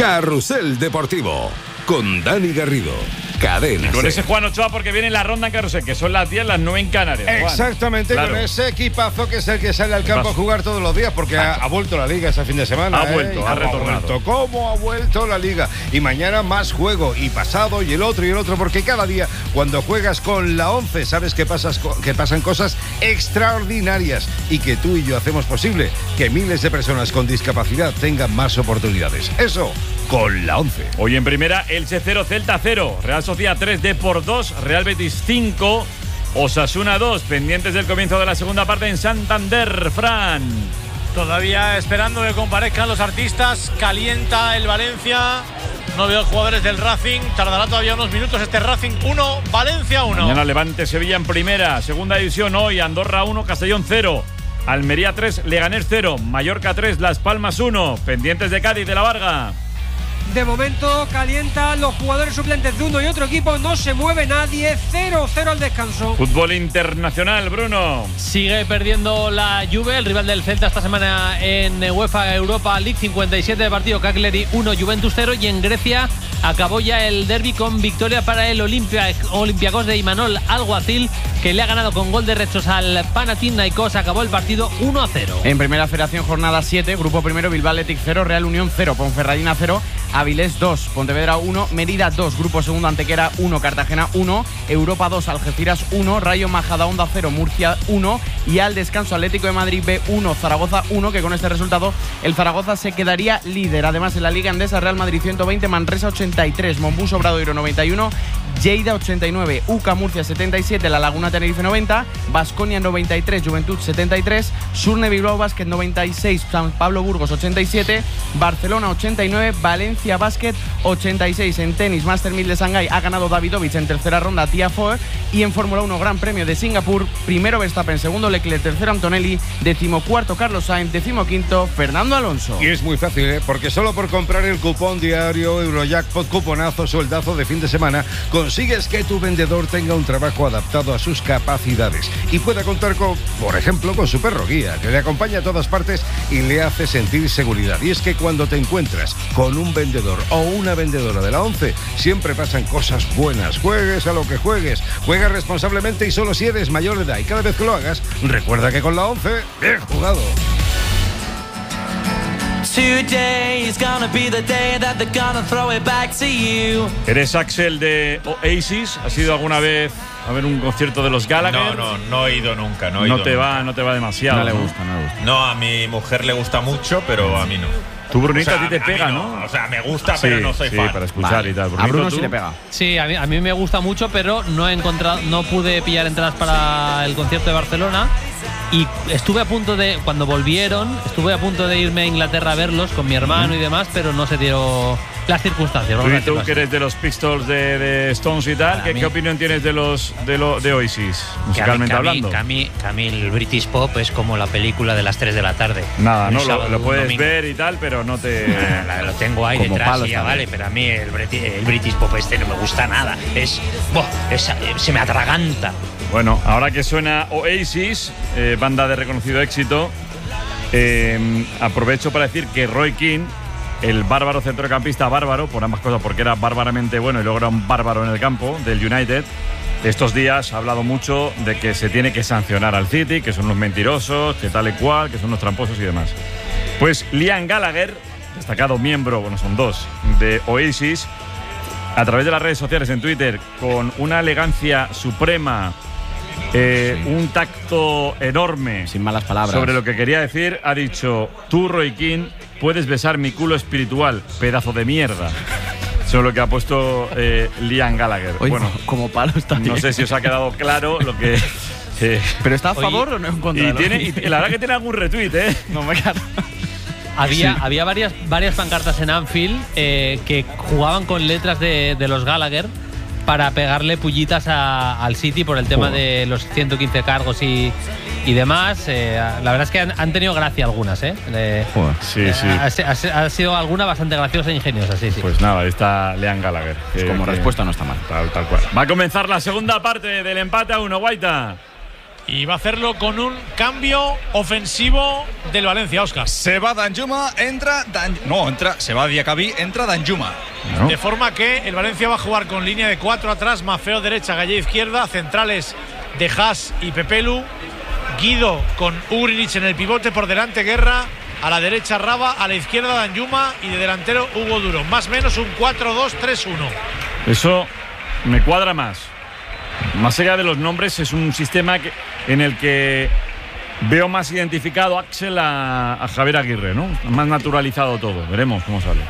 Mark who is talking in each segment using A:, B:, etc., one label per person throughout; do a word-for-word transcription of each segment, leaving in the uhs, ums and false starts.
A: Carrusel Deportivo con Dani Garrido. Cadena.
B: Y con ese Juan Ochoa, porque viene la ronda en Carrusel, que son las diez, las nueve en Canarias. Juan.
C: Exactamente, claro. Con ese equipazo que es el que sale al campo a jugar todos los días, porque ha, ha vuelto la Liga ese fin de semana.
B: Ha
C: ¿eh?
B: vuelto, ha retornado.
C: Ha vuelto. ¿Cómo ha vuelto la Liga? Y mañana más juego, y pasado, y el otro, y el otro, porque cada día, cuando juegas con la once, sabes que, pasas, que pasan cosas extraordinarias y que tú y yo hacemos posible que miles de personas con discapacidad tengan más oportunidades. Eso, con la once.
B: Hoy en primera, Elche cero, Celta cero, Real Sociedad tres, Depor dos, Real Betis cinco, Osasuna dos, pendientes del comienzo de la segunda parte en Santander. Fran.
D: Todavía esperando que comparezcan los artistas, calienta el Valencia. No veo jugadores del Racing, tardará todavía unos minutos este Racing uno, Valencia uno.
B: Mañana Levante Sevilla en primera, segunda división hoy, Andorra uno, Castellón cero, Almería tres, Leganés cero, Mallorca tres, Las Palmas uno, pendientes de Cádiz de la Varga.
E: De momento calienta los jugadores suplentes de uno y otro equipo, no se mueve nadie, cero cero al descanso.
B: Fútbol internacional, Bruno.
D: Sigue perdiendo la Juve, el rival del Celta esta semana en UEFA Europa League, cincuenta y siete de partido, Cagliari uno, Juventus cero, y en Grecia acabó ya el derbi con victoria para el Olimpia, Olympiacos de Imanol Alguacil, que le ha ganado con gol de rechos al Panathinaikos. Acabó el partido uno a cero.
F: En Primera Federación, jornada siete, grupo primero, Bilbao Athletic cero, Real Unión cero, Ponferradina cero, Avilés dos, Pontevedra uno, Mérida dos, grupo segundo, Antequera uno, Cartagena uno, Europa dos, Algeciras uno, Rayo Majadahonda cero, Murcia uno, y al descanso Atlético de Madrid B uno, Zaragoza uno, que con este resultado el Zaragoza se quedaría líder. Además, en la Liga Endesa, Real Madrid ciento veinte, Manresa ochenta y tres, Monbus Obradoiro noventa y uno, Lleida ochenta y nueve, U C A Murcia setenta y siete, La Laguna Tenerife noventa, Baskonia noventa y tres, Juventud setenta y tres, Surne Bilbao Basket noventa y seis, San Pablo Burgos ochenta y siete, Barcelona ochenta y nueve, Valencia Basket ochenta y seis. En tenis, Master mil de Shanghái ha ganado Davidovich en tercera ronda, Tiafoe, y en Fórmula uno, Gran Premio de Singapur, primero Verstappen, segundo Leclerc, tercero Antonelli, decimocuarto Carlos Sainz, decimoquinto Fernando Alonso.
C: Y es muy fácil, ¿eh? Porque solo por comprar el cupón diario Eurojackpot, cuponazo, sueldazo de fin de semana, consigues que tu vendedor tenga un trabajo adaptado a sus capacidades y pueda contar con, por ejemplo, con su perro guía, que le acompaña a todas partes y le hace sentir seguridad. Y es que cuando te encuentras con un vendedor o una vendedora de la once, siempre pasan cosas buenas. Juegues a lo que juegues, juega responsablemente y solo si eres mayor de edad. Y cada vez que lo hagas, recuerda que con la once, bien jugado.
G: Today is gonna be the day that they're gonna throw it back to you.
B: ¿Eres Axel de Oasis? ¿Has ido alguna vez a ver un concierto de los Gallagher?
H: No, no, no he ido nunca. No, he
B: no
H: ido
B: te
H: nunca.
B: va, no te va demasiado.
F: No le gusta, no le gusta.
H: No, a mi mujer le gusta mucho, pero a mí no.
B: Tú, Brunito,
H: O sea,
B: a ti te
H: a
B: pega,
H: mí
B: ¿no?
H: O sea, me gusta,
B: Sí,
H: pero no soy
B: sí,
H: fan.
B: para escuchar
F: Vale.
B: y tal.
F: A
B: Brunito,
F: Bruno
B: ¿tú?
F: sí le pega.
D: Sí, a mí, a mí me gusta mucho, pero no he encontrado, no pude pillar entradas para el concierto de Barcelona. Y estuve a punto de, cuando volvieron, estuve a punto de irme a Inglaterra a verlos con mi hermano y demás, pero no se dieron las circunstancias.
B: Tú, y tú que eres de los Pistols de, de Stones y tal, ¿qué,
I: mí-
B: ¿qué opinión tienes de los de, lo, de Oasis,
I: Que a mí-
B: musicalmente
I: que a mí-
B: hablando?
I: que a mí, que a mí el British Pop es como la película de las tres de la tarde.
B: Nada,
I: Un
B: no, lo,
I: sábado,
B: lo
I: un
B: puedes
I: domingo.
B: ver y tal, pero no te…
I: Nada, lo tengo ahí
F: Como
I: detrás
F: palos
I: y ya
F: también.
I: vale, pero a mí el, Briti- el British Pop este no me gusta nada. Es, buah, es- se me atraganta.
B: Bueno, ahora que suena Oasis, eh, banda de reconocido éxito, eh, aprovecho para decir que Roy Keane, el bárbaro centrocampista bárbaro, por ambas cosas, porque era bárbaramente bueno y luego era un bárbaro en el campo del United, estos días ha hablado mucho de que se tiene que sancionar al City, que son unos mentirosos, que tal y cual, que son unos tramposos y demás. Pues Liam Gallagher, destacado miembro, bueno, son dos, de Oasis, a través de las redes sociales, en Twitter, con una elegancia suprema, eh, un tacto enorme,
F: Sin malas palabras.
B: sobre lo que quería decir, ha dicho: tú, Roy Keane, puedes besar mi culo espiritual, pedazo de mierda. Eso es lo que ha puesto eh, Liam Gallagher.
F: Oye,
B: bueno,
F: como palo está bien.
B: no sé si os ha quedado claro lo que… eh,
F: ¿Pero está a
I: Oye,
F: favor o no en contra?
B: y,
F: de lo
B: tiene,
F: que
B: y la verdad que tiene algún retweet, ¿eh?
F: No me quedo.
D: Había,
B: Sí.
D: había varias, varias pancartas en Anfield eh, que jugaban con letras de, de los Gallagher para pegarle pullitas a- al City por el tema
B: Joder.
D: de los ciento quince cargos y, y demás. Eh, la verdad es que han, han tenido gracia algunas, ¿eh? Eh,
B: Sí, sí.
D: Ha, ha- ha sido alguna bastante graciosa e ingeniosa, sí, sí.
B: Pues nada, ahí está Liam Gallagher.
F: Pues como respuesta no está mal.
B: Tal, tal cual. Va a comenzar la segunda parte del empate a uno, Guaita.
J: y va a hacerlo con un cambio ofensivo del Valencia, Óscar.
K: Se va Danjuma, entra Dan... no, entra, se va Diacabí, entra Danjuma.
J: ¿No? De forma que el Valencia va a jugar con línea de cuatro atrás, Maffeo derecha, Gallé izquierda, centrales de Haas y Pepelu, Guido con Ugrinic en el pivote, por delante Guerra, a la derecha Raba, a la izquierda Danjuma y de delantero Hugo Duro. Más o menos un cuatro dos tres uno.
B: Eso me cuadra más. Más allá de los nombres, es un sistema que, en el que veo más identificado Axel a, a Javier Aguirre, ¿no? Más naturalizado todo. Veremos cómo sale.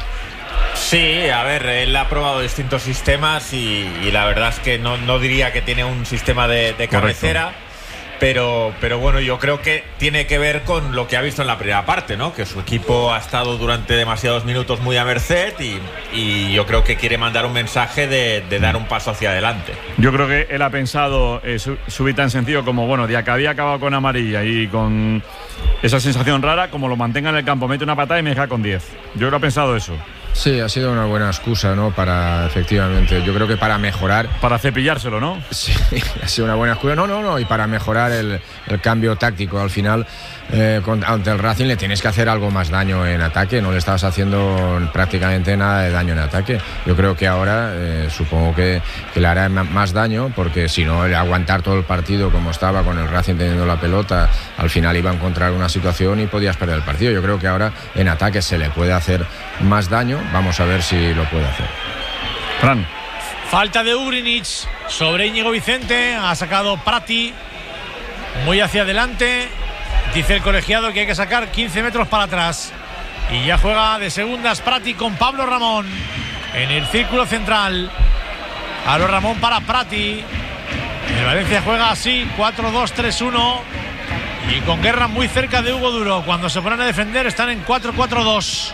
H: Sí, a ver, él ha probado distintos sistemas y, y la verdad es que no, no diría que tiene un sistema de, de cabecera. Pero, pero bueno, yo creo que tiene que ver con lo que ha visto en la primera parte, ¿no? Que su equipo ha estado durante demasiados minutos muy a merced y, y yo creo que quiere mandar un mensaje de, de dar un paso hacia adelante.
B: Yo creo que él ha pensado eh, su, subir tan sencillo como, bueno, Diacabí ha acabado con amarilla y con esa sensación rara, como lo mantenga en el campo, mete una patada y me deja con diez. Yo creo que ha pensado eso.
L: Sí, ha sido una buena excusa, ¿no? Para, efectivamente, yo creo que para mejorar.
B: Para cepillárselo, ¿no?
L: Sí, ha sido una buena excusa. No, no, no, y para mejorar el, el cambio táctico. Al final, eh, con, ante el Racing le tienes que hacer algo más daño en ataque. No le estabas haciendo prácticamente nada de daño en ataque. Yo creo que ahora, eh, supongo que, que le hará más daño, porque si no, el aguantar todo el partido como estaba, con el Racing teniendo la pelota, al final iba a encontrar una situación y podías perder el partido. Yo creo que ahora en ataque se le puede hacer más daño. Vamos a ver si lo puede hacer.
B: Fran.
J: Falta de Ugrinic sobre Íñigo Vicente. Ha sacado Prati muy hacia adelante. Dice el colegiado que hay que sacar quince metros para atrás. Y ya juega de segundas Prati con Pablo Ramón en el círculo central. Pablo Ramón para Prati. El Valencia juega así, cuatro dos tres uno. Y con Guerra muy cerca de Hugo Duro. Cuando se ponen a defender están en cuatro cuatro dos.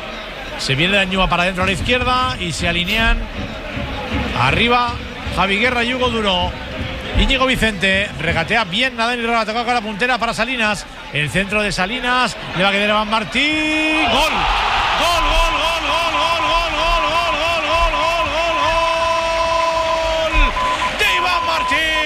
J: Se viene Danjuma para adentro a la izquierda y se alinean arriba Javi Guerra y Hugo Duro. Íñigo Vicente regatea bien, nada y toca con la puntera para Salinas. El centro de Salinas le va a quedar a Iván Martín. ¡Gol! ¡Gol, gol, gol, gol, gol, gol, gol, gol, gol, gol, gol, gol! ¡De Iván Martín!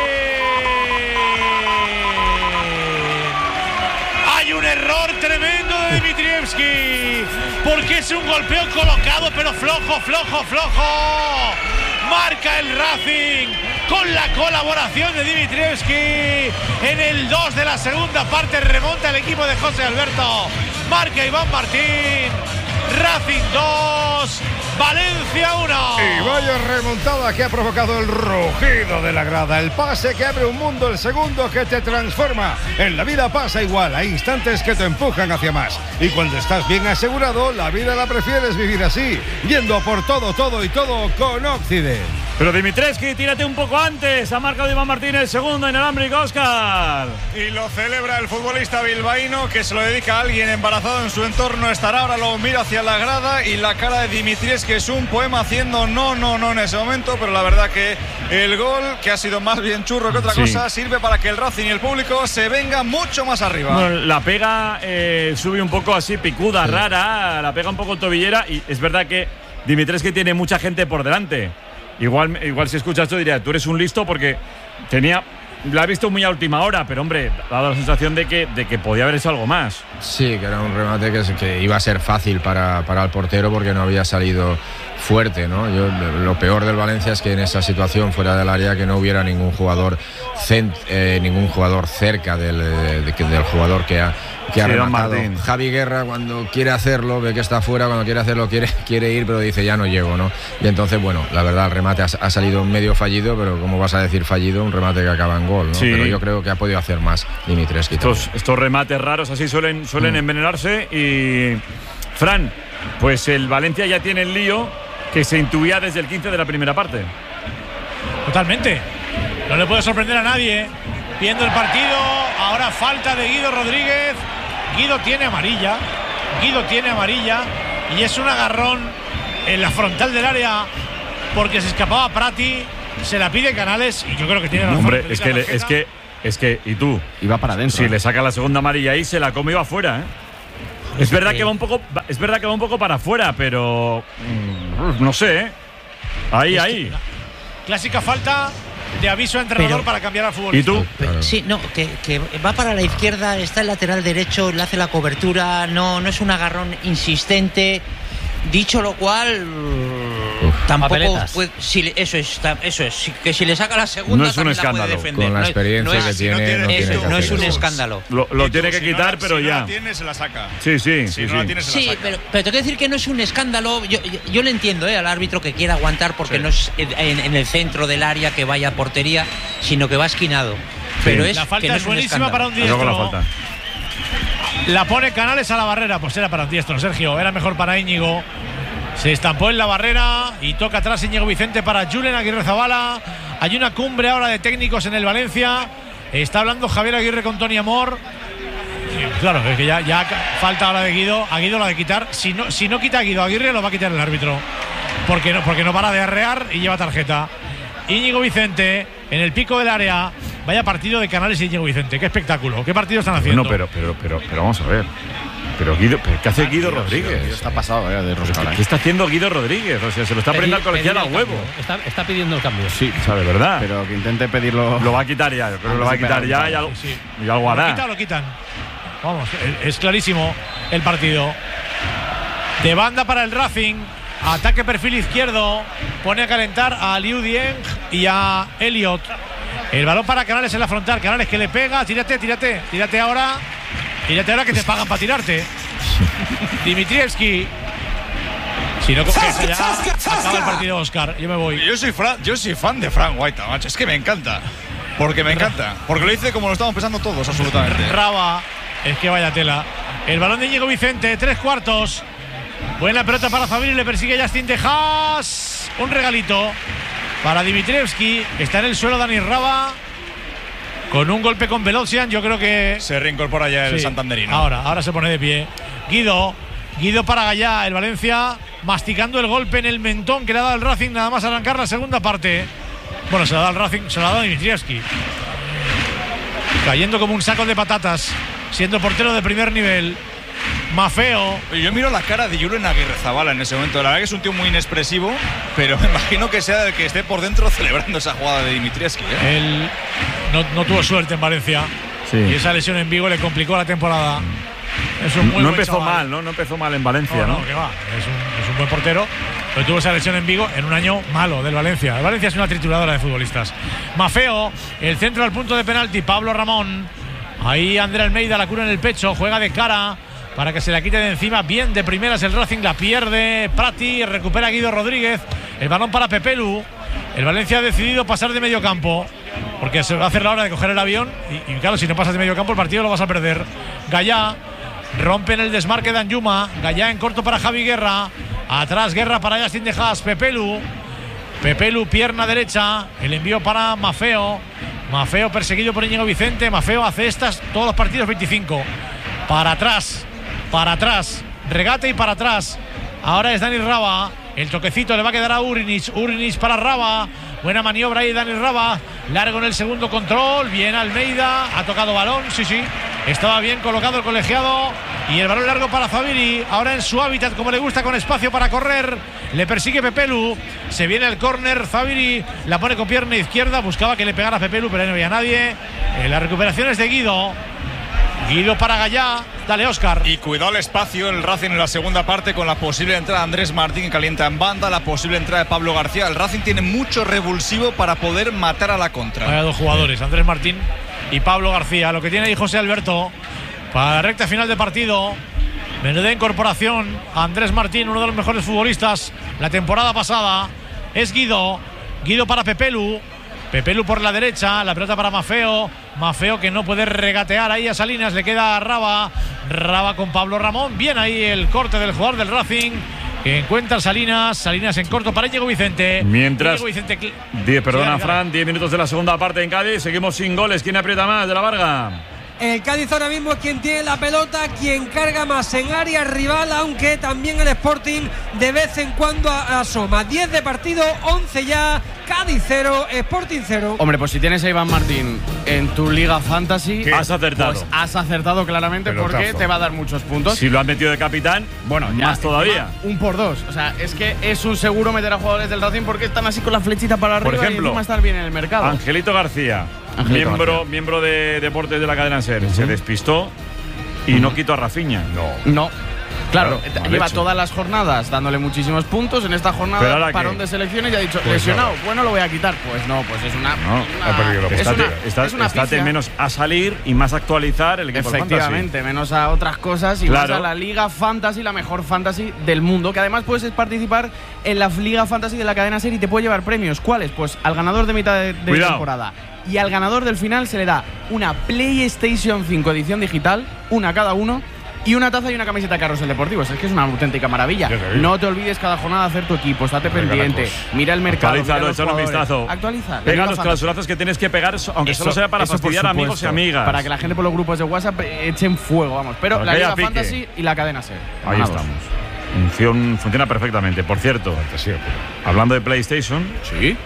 J: Hay un error tremendo de Dimitrievski, porque es un golpeo colocado, pero flojo, flojo, flojo. Marca el Racing con la colaboración de Dimitrievski. En el dos de la segunda parte remonta el equipo de José Alberto. Marca Iván Martín. Racing dos, Valencia uno.
C: Y vaya remontada que ha provocado el rugido de la grada. El pase que abre un mundo, el segundo que te transforma. En la vida pasa igual, hay instantes que te empujan hacia más. Y cuando estás bien asegurado, la vida la prefieres vivir así, yendo por todo, todo y todo con Occident.
B: Pero Dimitrievski, tírate un poco antes. Ha marcado Iván Martín el segundo inalámbrico, Óscar.
K: Y lo celebra el futbolista bilbaíno, que se lo dedica a alguien embarazado en su entorno. Estará ahora, lo mira hacia la grada y la cara de Dimitrievski es un poema haciendo no, no, no en ese momento. Pero la verdad que el gol, que ha sido más bien churro que otra sí. cosa, sirve para que el Racing y el público se venga mucho más arriba.
B: Bueno, la pega eh, sube un poco así, picuda, sí. rara. La pega un poco tobillera y es verdad que Dimitrievski tiene mucha gente por delante. Igual, igual si escuchas esto diría, tú eres un listo porque tenía, la he visto muy a última hora, pero hombre, ha dado la sensación de que, de que podía haber hecho algo más.
L: Sí, que era un remate que, que iba a ser fácil para, para el portero porque no había salido fuerte, ¿no? Yo, lo peor del Valencia es que en esa situación fuera del área que no hubiera ningún jugador cent, eh, ningún jugador cerca del, de, de, del jugador que ha que ha sí, rematado. Javi Guerra, cuando quiere hacerlo, ve que está fuera, cuando quiere hacerlo quiere, quiere ir, pero dice ya no llego, ¿no? Y entonces, bueno, la verdad el remate ha, ha salido medio fallido, pero ¿cómo vas a decir fallido? Un remate que acaba en gol, ¿no? Sí. Pero yo creo que ha podido hacer más Dimitrievski.
B: Estos, estos remates raros así suelen, suelen mm. envenenarse. Y Fran, pues el Valencia ya tiene el lío que se intuía desde el quince de la primera parte.
J: Totalmente. No le puede sorprender a nadie. Viendo el partido, ahora falta de Guido Rodríguez. Guido tiene amarilla. Guido tiene amarilla. Y es un agarrón en la frontal del área porque se escapaba Prati. Se la pide Canales y yo creo que tiene razón.
B: Hombre, es que, le, es que, es que, y tú.
L: Iba para adentro.
B: Si le saca la segunda amarilla ahí, se la come y va afuera, ¿eh? Es verdad que va un poco, es verdad que va un poco para afuera, pero mmm, no sé, ¿eh? Ahí, ahí.
J: Clásica falta de aviso a entrenador
I: pero,
J: para cambiar al futbolista.
B: ¿Y tú?
I: Pero, sí, no, que, que va para la izquierda, está el lateral derecho, le hace la cobertura, no, no es un agarrón insistente. Dicho lo cual, Uf. tampoco puede, si, eso es, eso es, que si le saca la segunda
B: no es un escándalo.
I: La puede defender.
L: Con la experiencia
I: no es,
L: que tiene, no, tiene, no, tiene
I: eso, no es un escándalo.
B: Lo, lo tiene que
K: si
B: quitar,
K: no,
B: pero
K: si
B: ya.
K: no la tiene, se la saca.
B: Sí, sí,
K: si
B: sí.
K: no
B: sí.
K: La tiene, se
I: sí
K: la saca.
I: pero, pero te quiero decir que no es un escándalo. Yo, yo, yo le entiendo ¿eh? al árbitro que quiera aguantar porque sí. no es en, en el centro del área que vaya a portería, sino que va esquinado. Pero sí. es
J: la falta
I: que no
J: es,
I: es
J: buenísima para un diestro.
B: La, falta.
J: la pone Canales a la barrera, pues era para un diestro, Sergio. Era mejor para Íñigo. Se estampó en la barrera y toca atrás Íñigo Vicente para Julen Aguirre Zabala. Hay una cumbre ahora de técnicos en el Valencia. Está hablando Javier Aguirre con Tony Amor. Claro, es que ya, ya falta ahora de Guido. A Guido la de quitar. Si no, si no quita a Guido Aguirre, lo va a quitar el árbitro. Porque no, porque no para de arrear y lleva tarjeta. Íñigo Vicente en el pico del área. Vaya partido de Canales y Íñigo Vicente. Qué espectáculo. Qué partido están haciendo.
B: No, pero, pero, pero, pero vamos a ver. Pero Guido, pero ¿qué hace ah, Guido Rodríguez?
L: Guido está pasado eh, de roscar.
B: ¿Qué está haciendo Guido Rodríguez? O sea, se lo está poniendo al colegial a huevo.
D: Está, está pidiendo el cambio.
B: Sí, o sea, de verdad.
L: Pero que intente pedirlo.
B: Lo va a quitar ya, yo creo que lo va a quitar ya y algo, sí. y algo hará.
J: Lo quitan, lo quitan. Vamos, es clarísimo el partido. De banda para el Racing. Ataque perfil izquierdo. Pone a calentar a Liu Dieng y a Elliot. El balón para Canales en la frontal. Canales que le pega. Tírate, tírate. Tírate ahora. Tírate ahora que te pagan para tirarte. Dimitrievski. Si no coges ya, acaba el partido, Oscar. Yo me voy.
K: Yo soy, Fran, yo soy fan de Frank White, macho. Es que me encanta. Porque me encanta. Porque lo dice como lo estamos pensando todos, absolutamente.
J: Raba. Es que vaya tela. El balón de Íñigo Vicente. Tres cuartos. Buena pelota para Fabri. Le persigue Justin Tejas. Un regalito para Dimitrievski. Está en el suelo Dani Raba. Con un golpe con Velocian, yo creo que
K: se reincorpora ya el
J: sí,
K: santanderino.
J: Ahora, ahora se pone de pie. Guido, Guido para Gallá, el Valencia, masticando el golpe en el mentón que le ha dado el Racing, nada más arrancar la segunda parte. Bueno, se lo ha dado el Racing, se lo ha dado Dimitrievski. Cayendo como un saco de patatas, siendo portero de primer nivel. Mafeo.
K: Yo miro la cara de Julen Aguirre Zabala en ese momento. La verdad que es un tío muy inexpresivo, pero me imagino que sea el que esté por dentro celebrando esa jugada de Dimitrievski. ¿eh?
J: Él no, no tuvo suerte en Valencia. Sí. Y esa lesión en Vigo le complicó la temporada. Es un muy
B: no
J: buen
B: empezó
J: chaval.
B: mal, ¿no? No empezó mal en Valencia,
J: no,
B: ¿no?
J: no, que va. Es un, es un buen portero, pero tuvo esa lesión en Vigo en un año malo del Valencia. El Valencia es una trituradora de futbolistas. Mafeo, el centro al punto de penalti, Pablo Ramón. Ahí André Almeida la cura en el pecho, juega de cara para que se la quite de encima. Bien de primeras el Racing, la pierde Prati, recupera Guido Rodríguez. El balón para Pepelu. El Valencia ha decidido pasar de medio campo porque se va a hacer la hora de coger el avión y, y claro, si no pasas de medio campo el partido lo vas a perder. Gallá rompe en el desmarque de Anjuma. Gallá en corto para Javi Guerra. Atrás Guerra para Justin de Haas. Pepelu. Pepelu, pierna derecha. El envío para Mafeo. Mafeo perseguido por Íñigo Vicente. Mafeo hace estas todos los partidos veinticinco. Para atrás. Para atrás. Regate y para atrás. Ahora es Dani Raba. El toquecito le va a quedar a Urinic. Urinic para Raba. Buena maniobra ahí Dani Raba. Largo en el segundo control. Bien Almeida. Ha tocado balón. Sí, sí. Estaba bien colocado el colegiado. Y el balón largo para Fabiri. Ahora en su hábitat, como le gusta, con espacio para correr. Le persigue Pepelu. Se viene el córner. Fabiri la pone con pierna izquierda. Buscaba que le pegara a Pepelu, pero ahí no había nadie. Eh, la recuperación es de Guido. Guido para Gallá. Dale, Óscar.
K: Y cuidado el espacio el Racing en la segunda parte con la posible entrada de Andrés Martín, que calienta en banda, la posible entrada de Pablo García. El Racing tiene mucho revulsivo para poder matar a la contra.
J: Hay dos jugadores, Andrés Martín y Pablo García. Lo que tiene ahí José Alberto para la recta final de partido. Menuda incorporación. Andrés Martín, uno de los mejores futbolistas la temporada pasada. Es Guido. Guido para Pepelu. Pepelu por la derecha, la pelota para Mafeo. Mafeo que no puede regatear ahí a Salinas, le queda a Raba. Raba con Pablo Ramón. Bien ahí el corte del jugador del Racing, que encuentra Salinas. Salinas en corto para Íñigo Vicente.
B: Mientras,
J: Íñigo Vicente,
B: diez, perdona,
J: sí,
B: Fran, diez minutos de la segunda parte en Cádiz. Seguimos sin goles. ¿Quién aprieta más de la Varga?
E: El Cádiz ahora mismo es quien tiene la pelota, quien carga más en área rival, aunque también el Sporting de vez en cuando asoma. diez de partido, once ya Cádiz cero, Sporting cero.
F: Hombre, pues si tienes a Iván Martín en tu Liga Fantasy,
B: ¿Qué? Has acertado.
F: Pues has acertado claramente
C: Pelotazo.
F: porque te va a dar muchos puntos.
B: Si lo has metido de capitán,
F: Bueno, ya,
B: más todavía.
F: Un por dos. O sea, es que es un seguro meter a jugadores del Racing porque están así con la flechita para arriba
B: Por ejemplo,
F: y encima estar bien en el mercado.
B: Angelito García,
F: Angelito
B: miembro,
F: García.
B: miembro de Deportes de la cadena SER, se despistó y no quitó a Rafinha.
C: No.
F: No. Claro,
C: Claro, mal
F: lleva
C: hecho.
F: todas las jornadas dándole muchísimos puntos. En esta
B: Pero
F: jornada,
B: ahora
F: parón
B: qué?
F: de selecciones y ha dicho,
C: Pues
F: lesionado,
C: nada.
F: bueno, lo voy a quitar. Pues no, pues es una.
B: No,
F: una-
C: ha perdido la
F: es
B: Estate,
F: una-
B: está-
F: es una
B: estate
F: pifia.
B: menos a salir y más a actualizar el equipo del Fantasy.
F: Efectivamente, menos a otras cosas y
B: Claro.
F: más a la Liga Fantasy, la mejor Fantasy del mundo, que además puedes participar en la Liga Fantasy de la cadena SER y te puede llevar premios. ¿Cuáles? Pues al ganador de mitad de, de
B: Cuidado.
F: temporada y al ganador del final se le da una PlayStation cinco edición digital, una a cada uno, y una taza y una camiseta de Carrusel Deportivos. Es que es una auténtica maravilla.
C: Qué terrible.
F: No te olvides cada jornada hacer tu equipo, estate
C: Venga,
F: pendiente,
C: Lacos.
F: mira el mercado, mira
B: Actualízalo,
F: los
B: échale un
F: jugadores.
B: vistazo.
F: Actualiza. la
B: Pega
F: Liga
B: los
F: Fantasy.
B: clausurazos que tienes que pegar, aunque
F: Eso-
B: solo sea para
F: eso por
B: fastidiar a amigos y
F: supuesto,
B: amigas.
F: Para que la gente por los grupos de WhatsApp echen fuego, vamos. Pero
B: Para
F: la
B: que
F: Liga
B: haya pique.
F: Fantasy y la cadena SER.
B: Ahí
F: Ganados.
B: estamos. Funciona, funciona perfectamente. Por cierto,
C: Fantasía pura.
B: hablando de PlayStation,
F: Sí.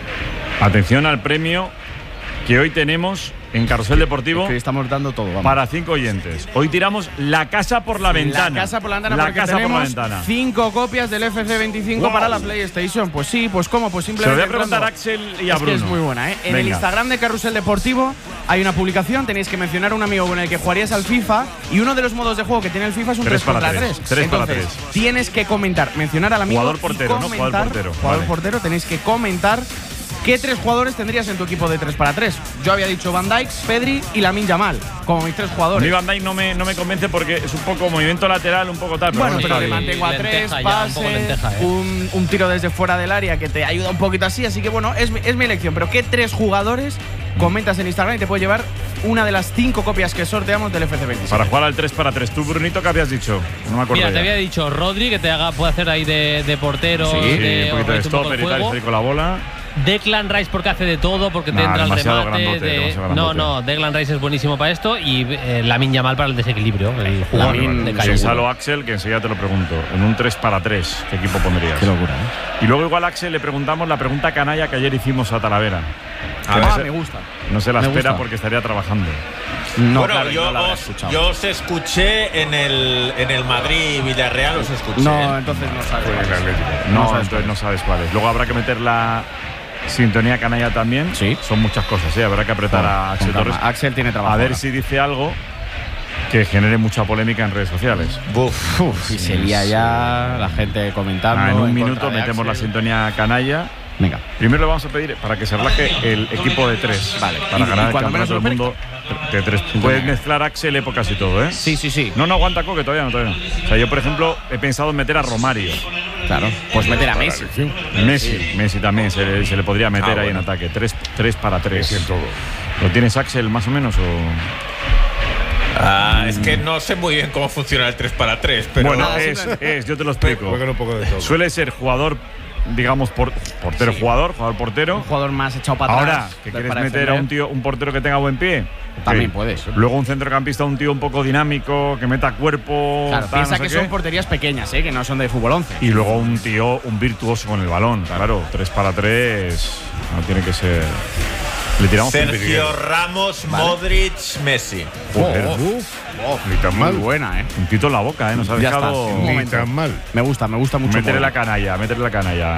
B: atención al premio que hoy tenemos en Carrusel Deportivo
F: Es que estamos dando todo, vamos.
B: para cinco oyentes. Hoy tiramos la casa por la ventana.
F: La casa por la ventana,
B: La
F: porque
B: casa por la
F: tenemos
B: ventana.
F: cinco copias del F C veinticinco
B: Wow.
F: para la PlayStation. Pues sí, pues cómo, pues
B: Se lo
F: simplemente.
B: voy a preguntar a
F: entrando.
B: Axel y a
F: Es
B: Bruno.
F: que es muy buena, ¿eh? En el
B: Venga.
F: Instagram de Carrusel Deportivo hay una publicación, tenéis que mencionar a un amigo con el que jugarías al FIFA y uno de los modos de juego que tiene el FIFA es un
B: Tres
F: tres
B: para
F: contra
B: tres.
F: tres.
B: Tres para
F: Entonces,
B: tres.
F: tienes que comentar, mencionar al amigo
B: Jugador
F: y
B: portero, ¿no?
F: comentar,
B: Jugador portero.
F: Jugador
B: Vale.
F: portero, tenéis que comentar qué tres jugadores tendrías en tu equipo de tres para tres. Yo había dicho Van Dijk, Pedri y Lamine Yamal como mis tres
B: A
F: jugadores.
B: mí Van Dijk no me, no me convence porque es un poco movimiento lateral, un poco tal. Pero
F: Bueno,
B: bueno,
F: pero
B: está
F: le
B: bien.
F: mantengo a
D: Lenteja
F: tres,
D: ya, un
F: pase,
D: poco lenteja, ¿eh?
F: un, un tiro desde fuera del área que te ayuda un poquito así. Así que bueno, es mi, es mi elección. Pero ¿qué tres jugadores comentas en Instagram y te puede llevar una de las cinco copias que sorteamos del F C veintiséis?
B: Para jugar al tres para tres. ¿Tú, Brunito, qué habías dicho? No me acuerdo
D: Mira,
B: ya.
D: te había dicho Rodri, que te haga, puede hacer ahí de, de portero,
B: Sí,
D: de,
B: un poquito de
D: organiza un poco
B: stopper
D: el
B: y tal,
D: juego.
B: salir con la bola.
D: Declan Rice porque hace de todo, porque te
B: Nah,
D: entra el
B: demasiado
D: remate.
B: grandote,
D: de-
B: demasiado
D: no,
B: grandote.
D: no, Declan Rice es buenísimo para esto y eh, Lamine Yamal para el desequilibrio, el jugador
F: Lamine,
D: de calle.
B: Piénsalo, Axel, que enseguida te lo pregunto. En un tres para tres, ¿qué equipo pondrías?
F: Qué locura, ¿eh?
B: Y luego igual a Axel le preguntamos la pregunta canalla que ayer hicimos a Talavera.
F: Ah,
B: Que no se-
F: me gusta.
B: No se la
F: Me
B: espera
F: gusta.
B: porque estaría trabajando.
F: No,
H: bueno,
F: claro,
H: yo,
F: no la habrá
H: os,
F: escuchado.
H: yo os escuché en el, en el Madrid-Villarreal, os escuché.
F: No, entonces no sabes.
C: Fue el Atlético.
B: No,
F: sabes
B: entonces no sabes cuál es. Luego habrá que meter la sintonía canalla también.
F: Sí.
B: Son muchas cosas, ¿eh? Habrá que apretar a Axel
F: Con calma.
B: Torres.
F: Axel tiene trabajo.
B: A ver
F: ahora.
B: si dice algo que genere mucha polémica en redes sociales.
H: Buf.
F: Si se lía ya la gente comentando.
B: Ah, en un
F: en
B: minuto
F: contra de
B: metemos la
F: Axel.
B: sintonía canalla.
F: Venga.
B: Primero le vamos a pedir para que se relaje el equipo de tres.
F: Vale.
B: Para
F: Y-
B: ganar
F: y
B: el
F: cuando
B: campeonato del
F: menos
B: mundo de tres. Puedes mezclar Axel épocas y todo, ¿eh?
F: Sí, sí, sí.
B: No, no aguanta Coque, todavía no, todavía no. O sea, yo, por ejemplo, he pensado en meter a Romario.
F: Claro. Pues meter a Messi.
B: Messi, Messi también se le, se le podría meter
C: Ah,
B: ahí
C: bueno.
B: en ataque. Tres, tres para tres.
C: Messi en todo.
B: ¿Lo tienes, Axel, más o menos? O...
H: Ah, es que no sé muy bien cómo funciona el tres para tres, pero.
B: bueno,
F: nada,
B: es,
F: simplemente-
B: es, yo te lo explico.
C: Juegan un poco de todo.
B: Suele ser jugador, digamos, por, portero,
F: Sí.
B: jugador, jugador portero.
F: Un jugador más echado para
B: Ahora,
F: atrás.
B: que
F: para
B: quieres meter
F: defender.
B: a un tío, un portero que tenga buen pie.
F: También
B: ok.
F: puedes.
B: Luego un centrocampista, un tío un poco dinámico, que meta cuerpo.
F: Claro,
B: tal,
F: piensa
B: no sé
F: que
B: qué.
F: son porterías pequeñas, ¿eh? Que no son de fútbol once.
B: Y luego un tío, un virtuoso con el balón. Claro, tres para tres. No tiene que ser. Le tiramos un
H: Sergio
B: virguero.
H: Ramos, Modric, Messi.
B: Joder,
F: Oh,
B: uf.
C: Oh, ni tan
F: Muy
C: mal.
F: buena, ¿eh?
B: Un tito en la boca, ¿eh? Nos ha
F: Ya está,
B: dejado.
F: sí, un
C: Ni
F: momento.
C: tan mal.
F: Me gusta, me gusta mucho.
B: Métele la
F: Modric.
B: canalla, métele la canalla.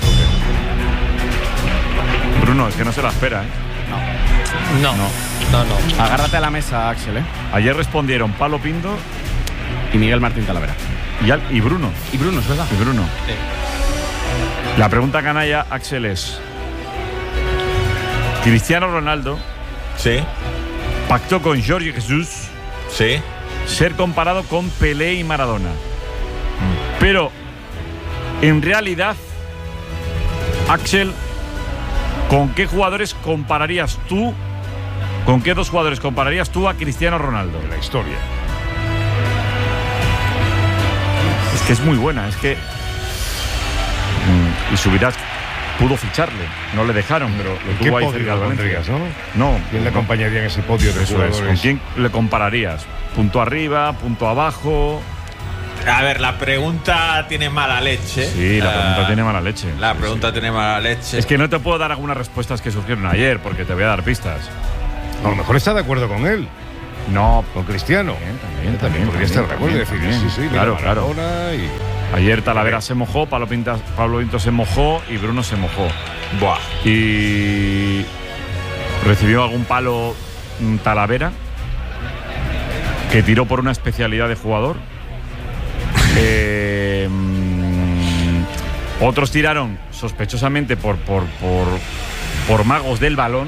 B: Bruno, es que no se la espera, ¿eh?
D: No, no, no. no.
F: Agárrate a la mesa, Axel, ¿eh?
B: Ayer respondieron Pablo Pinto
F: Y Miguel Martín Talavera.
B: y, Al- y Bruno.
F: Y Bruno, es verdad.
B: Y Bruno.
D: Sí.
B: La pregunta canalla, Axel, es: Cristiano Ronaldo
H: Sí,
B: pactó con Jorge Jesús
H: sí.
B: ser comparado con Pelé y Maradona. Pero, en realidad, Axel, ¿con qué jugadores compararías tú? ¿Con qué dos jugadores compararías tú a Cristiano Ronaldo?
C: De la historia.
B: Es que es muy buena, es que. Mm, y Subirás pudo ficharle, no le dejaron, pero lo
C: ¿Qué
B: tuvo ahí
C: podio
B: cerca del
C: lo
B: Valencia.
C: pondrías, no?
B: No.
C: ¿Quién le
B: no.
C: acompañaría en ese podio de
B: Eso es.
C: jugadores?
B: ¿Con quién le compararías? ¿Punto arriba, punto abajo?
H: A ver, la pregunta tiene mala leche.
B: Sí, la pregunta
H: uh,
B: tiene mala leche.
H: La pregunta sí. tiene mala leche.
B: Es que no te puedo dar algunas respuestas que surgieron ayer, porque te voy a dar pistas.
C: A lo mejor está de acuerdo con él.
B: No,
C: con Cristiano.
B: También, también, también
C: podría estar de acuerdo y decir, sí, sí,
B: claro, claro.
C: Y...
B: Ayer Talavera se mojó, Pablo, Pinta, Pablo Pinto se mojó y Bruno se mojó.
H: Buah.
B: Y recibió algún palo Talavera, que tiró por una especialidad de jugador. eh, otros tiraron sospechosamente por, por, por, por magos del balón.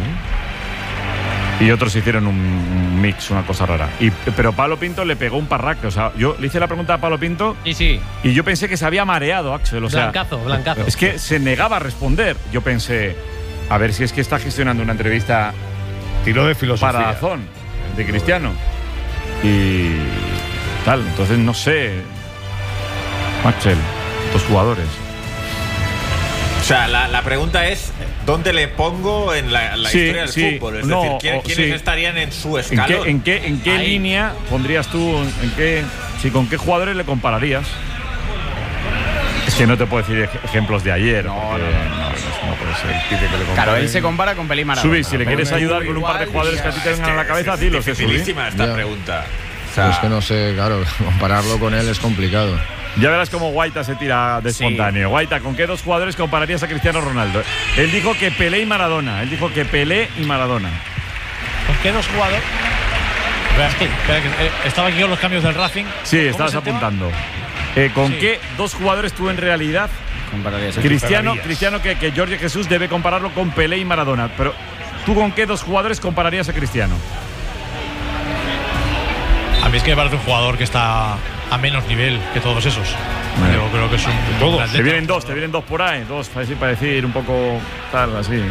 B: Y otros hicieron un mix, una cosa rara. Y, pero Pablo Pinto le pegó un parraque. O sea, yo le hice la pregunta a Pablo Pinto.
D: Y sí.
B: Y yo pensé que se había mareado, Axel. O sea,
D: blancazo, blancazo.
B: Es que se negaba a responder. Yo pensé, a ver si es que está gestionando una entrevista.
C: Tiro de filosofía.
B: Para Dazón, de Cristiano. Y tal. Entonces, no sé. Axel, dos jugadores.
H: O sea, la, la pregunta es, ¿dónde le pongo en la, la
B: sí,
H: historia del
B: sí,
H: fútbol? Es
B: no,
H: decir, ¿quién,
B: o,
H: ¿quiénes
B: sí.
H: estarían en su escalón?
B: ¿En qué, en qué, en qué línea pondrías tú? ¿En qué, sí, ¿Con qué jugadores le compararías? Es que no te puedo decir ej- ejemplos de ayer.
F: No,
B: porque,
F: no, no,
B: no, eso no puede ser. Pide que le compare.
F: Claro, él se compara con Pelé y Maradona.
B: Subi, si le quieres ayudar con un par de jugadores que a ti te vengan a la cabeza, dilo.
H: Es dificilísima esta
L: Ya.
H: pregunta. O
L: Pero
H: sea,
L: es que no sé, claro, compararlo con él es complicado.
B: Ya verás cómo Guaita se tira de espontáneo. Sí. Guaita, ¿con qué dos jugadores compararías a Cristiano Ronaldo? Él dijo que Pelé y Maradona. Él dijo que Pelé y Maradona.
J: ¿Con qué dos jugadores? Espera, espera, que, eh, estaba aquí con los cambios del Racing.
B: Sí, estabas apuntando. Eh, ¿Con sí. qué dos jugadores tú en realidad compararías? Cristiano, Cristiano que, que Jorge Jesús debe compararlo con Pelé y Maradona. Pero ¿tú con qué dos jugadores compararías a Cristiano?
J: A mí es que me parece un jugador que está a menos nivel que todos esos. Bueno. Yo creo que es un
B: todos. Te vienen dos, te vienen dos por ahí, dos así para decir un poco tal, así.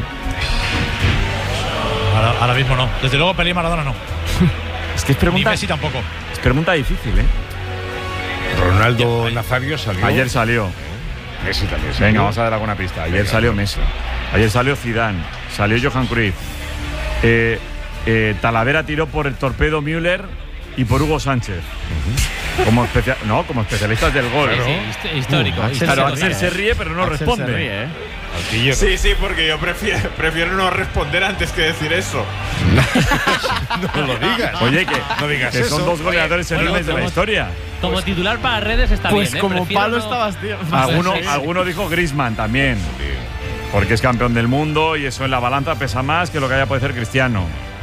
J: Ahora, ahora mismo no. Desde luego Pelé y Maradona no.
B: Es que es pregunta.
J: Ni Messi tampoco.
B: Es pregunta difícil, ¿eh?
C: Ronaldo Nazario salió.
B: Ayer salió.
C: Messi también salió.
B: Venga, vamos a dar alguna pista. Ayer
C: Venga,
B: salió Messi. Ayer salió Zidane. Salió Johan Cruyff. Eh, eh, Talavera tiró por el torpedo Müller y por Hugo Sánchez. Uh-huh. Como especia no, como especialistas del gol.
D: Claro. Sí, histórico. Uh,
B: Axel, claro, se, Axel ríe, se ríe, pero no Axel responde.
H: Se ríe, ¿eh? Sí, sí, porque yo prefiero, prefiero no responder antes que decir eso.
C: No lo digas.
B: Oye, que,
C: no digas
B: que
C: eso.
B: son dos goleadores enormes de la historia.
D: Como pues, titular para redes está
F: pues
D: bien.
F: Pues como
D: ¿eh?
F: Pablo
D: no...
F: estabas, tío.
B: Alguno, alguno dijo Griezmann también. Porque es campeón del mundo y eso en la balanza pesa más que lo que haya podido hacer Cristiano.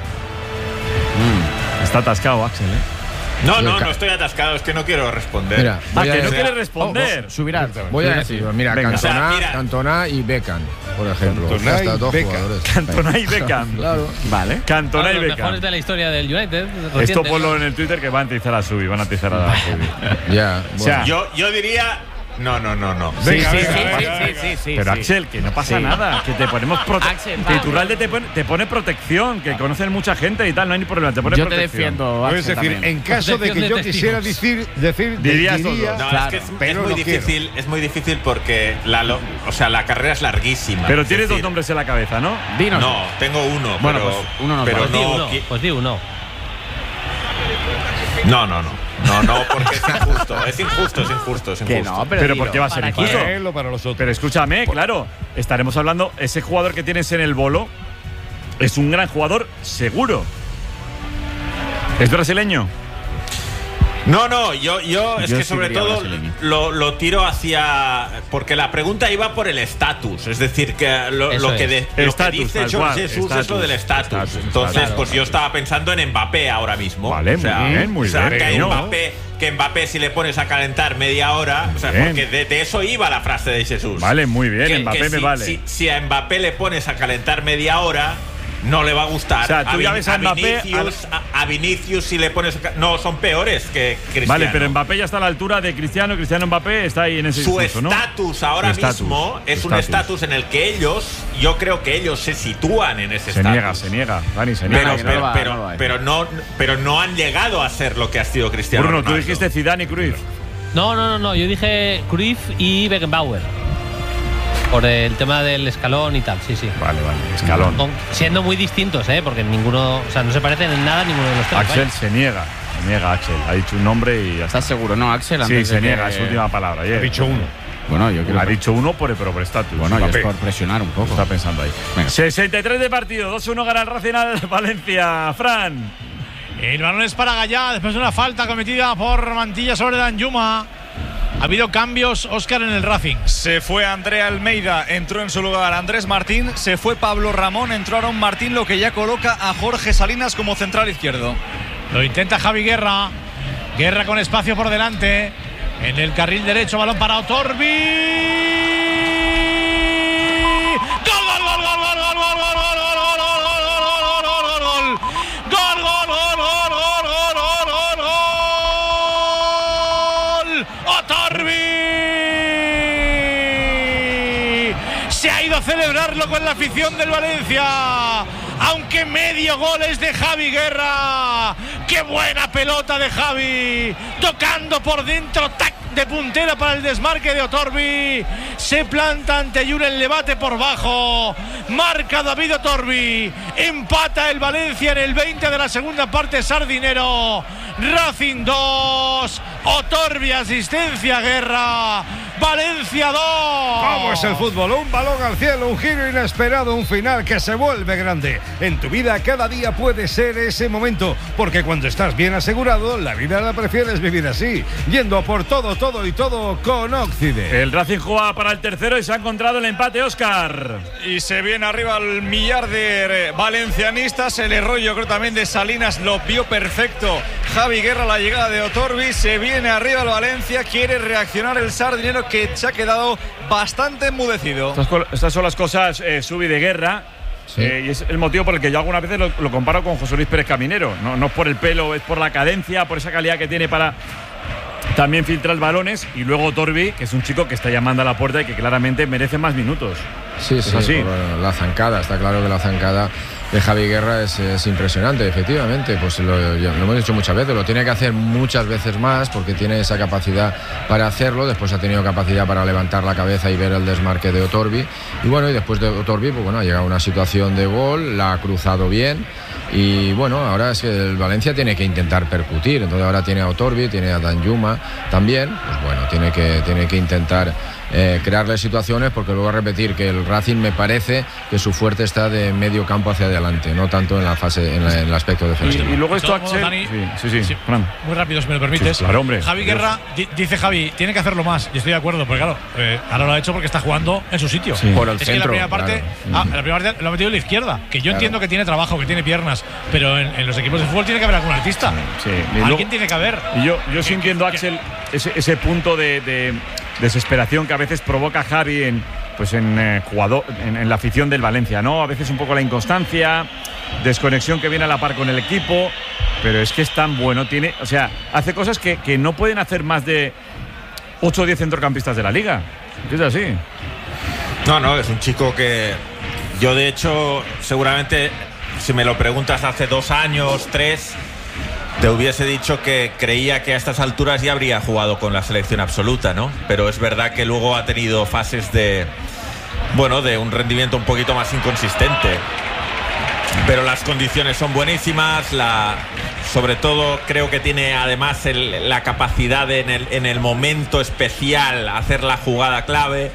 B: Mm. Está atascado, Axel, ¿eh?
H: No, no, no estoy atascado, es que no quiero responder.
B: Mira, ah, que no quiere responder.
L: Oh, oh, subirá. Voy a decir, mira, Cantona, o sea, mira. Cantona y Beckham, por ejemplo.
C: Cantona
L: hasta
C: y
L: dos
C: Beckham.
L: jugadores.
B: Cantona y Beckham.
L: Claro.
B: Vale. Cantona
D: claro,
B: y Beckham.
D: Los mejores de la historia del United.
B: Esto ponlo en el Twitter que van a atizar a Subi, van a atizar a Subi.
L: Ya.
H: Bueno. O sea, yo, yo diría. No, no, no, no.
B: Sí, venga,
H: sí,
B: venga,
H: sí,
B: venga,
H: sí,
B: venga.
H: sí, sí, sí.
B: Pero
H: sí.
B: Axel, que no pasa sí. nada, que te ponemos protección. Que Iturralde te pone, te pone protección, que conocen mucha gente y tal, no hay ni problema, te pone
F: yo
B: protección.
F: Te defiendo,
C: Axel, es decir,
F: también.
C: en caso de que
D: de
C: yo
D: testigos.
C: quisiera decir, decir
B: dirías
C: diría,
H: no,
C: claro,
H: es que es,
C: pero
H: es muy
C: no
H: difícil,
C: quiero.
H: es muy difícil porque la, lo, o sea, la carrera es larguísima.
B: Pero
H: es
B: tienes
H: decir,
B: dos nombres en la cabeza, ¿no?
F: Dinos.
H: No, tengo uno,
F: bueno,
H: pero,
F: pues uno no
H: pero
D: pues
H: no,
D: di uno,
H: qui-
D: pues di uno.
H: no, no, no. No, no, porque es injusto, es injusto, es injusto, es
F: Que
H: injusto.
F: no, pero,
B: Pero ¿por qué va a ser
D: ¿Para
B: injusto?
C: Para él o para nosotros.
B: Pero escúchame, claro, estaremos hablando, ese jugador que tienes en el bolo es un gran jugador seguro. ¿Es brasileño?
H: No, no, yo, yo es
F: Yo
H: que
F: sí
H: sobre
F: diría
H: todo
F: brasileño.
H: lo, lo tiro hacia. Porque la pregunta iba por el estatus. Es decir, que lo,
D: Eso
H: lo que,
D: es.
H: de, lo que
B: Estatus,
H: dice
B: tal
H: George
B: cual,
H: Jesús es
B: estatus,
H: lo del estatus.
B: estatus,
H: Entonces,
B: claro,
H: pues
B: claro.
H: yo estaba pensando en Mbappé ahora mismo.
B: Vale,
H: o sea,
B: muy bien, muy
H: o sea,
B: bien.
H: Que,
B: No.
H: Mbappé, que Mbappé, si le pones a calentar media hora. O sea,
B: Bien.
H: porque de, de eso iba la frase de Jesús.
B: Vale, muy bien,
H: Que-
B: Mbappé
H: que
B: me
H: si,
B: vale.
H: Si, si a Mbappé le pones a calentar media hora. No le va a gustar.
B: O sea, tú
H: a,
B: ya
H: Vin-
B: ves a
H: a
B: Mbappé,
H: Vinicius, a, a Vinicius si le pones. a ca- No, son peores que Cristiano.
B: Vale, pero Mbappé ya está a la altura de Cristiano, Cristiano Mbappé está ahí en ese
H: Su
B: discurso, ¿no?
H: estatus ahora
B: Su estatus,
H: mismo es
B: su
H: un estatus en el que ellos, yo creo que ellos se sitúan en ese
B: Se
H: estatus.
B: niega, se niega, Dani, se niega.
H: Pero,
F: que no
H: pero,
F: lo va,
H: pero,
F: no lo va.
H: pero no, pero no han llegado a ser lo que ha sido Cristiano
B: Bruno, tú
H: Ronaldo.
B: dijiste Zidane y Cruyff.
D: No, no, no, no. Yo dije Cruyff y Beckenbauer. Por el tema del escalón y tal, sí, sí.
B: Vale, vale, escalón.
D: Con- siendo muy distintos, ¿eh? Porque ninguno, o sea, no se parecen en nada ninguno de los tres.
B: Axel
D: vaya.
B: se niega. niega Axel. Ha dicho un nombre y ya está.
F: ¿Estás seguro? No, Axel.
B: Sí,
F: antes
B: se
F: de
B: niega,
F: que...
B: es su última palabra.
C: Ha dicho uno.
F: Bueno, yo creo
B: Ha
F: que...
B: dicho uno por el, pero por estatus.
F: Bueno, yo es por presionar un poco.
B: Está pensando ahí.
F: Venga.
B: sesenta y tres de partido, dos uno gana el Racing al Valencia. Fran.
J: El balón es para Gallá después de una falta cometida por Mantilla sobre Danjuma. Ha habido cambios, Óscar, en el Racing.
K: Se fue Andrea Almeida, entró en su lugar Andrés Martín, se fue Pablo Ramón, entró Aaron Martín, lo que ya coloca a Jorge Salinas como central izquierdo.
J: Lo intenta Javi Guerra. Guerra con espacio por delante. En el carril derecho, balón para Otorbi. ¡Gol, gol, gol, gol, gol, gol, gol, gol, gol, gol, gol, gol, gol, gol, gol, gol, Otorbi! Se ha ido a celebrarlo con la afición del Valencia. Aunque medio gol es de Javi Guerra. ¡Qué buena pelota de Javi! Tocando por dentro, ¡tac! De puntera para el desmarque de Otorbi. Se planta ante Julen Levate por bajo. Marca David Otorbi. Empata el Valencia en el veinte de la segunda parte. Sardinero. Racing dos. Otorbi asistencia Guerra. Valencia dos.
C: ¿Cómo es el fútbol? Un balón al cielo, un giro inesperado, un final que se vuelve grande. En tu vida cada día puede ser ese momento, porque cuando estás bien asegurado, la vida la prefieres vivir así, yendo por todo, todo y todo con Óccide.
B: El Racing juega para el tercero y se ha encontrado el empate, Óscar.
K: Y se viene arriba el millar de valencianistas. El error, yo creo, también de Salinas lo vio perfecto Javi Guerra, la llegada de Otorbi. Se viene arriba el Valencia, quiere reaccionar el sardinero, que se ha quedado bastante enmudecido.
B: Estas, estas son las cosas, eh, Subi, de Guerra. Sí. Eh, y es el motivo por el que yo algunas veces lo, lo comparo con José Luis Pérez Caminero. No, no es por el pelo, es por la cadencia, por esa calidad que tiene para también filtrar balones. Y luego Otorbi, que es un chico que está llamando a la puerta y que claramente merece más minutos.
L: Sí, sí, así. Bueno, la zancada, está claro que la zancada de Javi Guerra es, es impresionante, efectivamente. Pues lo, lo hemos dicho muchas veces, lo tiene que hacer muchas veces más porque tiene esa capacidad para hacerlo. Después ha tenido capacidad para levantar la cabeza y ver el desmarque de Otorbi. Y bueno, y después de Otorbi, pues bueno, ha llegado a una situación de gol, la ha cruzado bien. Y bueno, ahora es que el Valencia tiene que intentar percutir. Entonces ahora tiene a Otorbi, tiene a Danjuma también. Pues bueno, tiene que, tiene que intentar eh, crearle situaciones, porque luego a repetir que el Racing me parece que su fuerte está de medio campo hacia adelante, no tanto en la fase, en, la, en el aspecto defensivo.
B: Y, y luego esto,
J: Axel. Dani,
B: sí, sí, sí, sí.
J: Muy rápido, si me lo permites.
B: Sí, claro, hombre.
J: Javi Guerra, di, dice Javi, tiene que hacerlo más. Y estoy de acuerdo, porque claro, eh, ahora lo ha hecho porque está jugando en su sitio.
L: Sí. Por el
J: es
L: centro,
J: que la primera parte,
L: claro.
J: ah, la primera parte lo ha metido en la izquierda. Que yo
L: claro.
J: entiendo que tiene trabajo, que tiene piernas, pero en, en los equipos de fútbol tiene que haber algún artista.
B: Sí.
J: Alguien luego, tiene que haber.
B: Y yo, yo sí entiendo, Axel, ese, ese punto de, de desesperación que a veces provoca Javi en, pues en, eh, jugador, en, en la afición del Valencia, ¿no? A veces un poco la inconstancia, desconexión que viene a la par con el equipo, pero es que es tan bueno, tiene, o sea, hace cosas que, que no pueden hacer más de ocho o diez centrocampistas de la liga. Es así.
H: No, no, es un chico que yo, de hecho, seguramente, si me lo preguntas hace dos años, tres, te hubiese dicho que creía que a estas alturas ya habría jugado con la selección absoluta, ¿no? Pero es verdad que luego ha tenido fases de, bueno, de un rendimiento un poquito más inconsistente. Pero las condiciones son buenísimas, la, sobre todo creo que tiene además el, la capacidad de en el, en el momento especial hacer la jugada clave.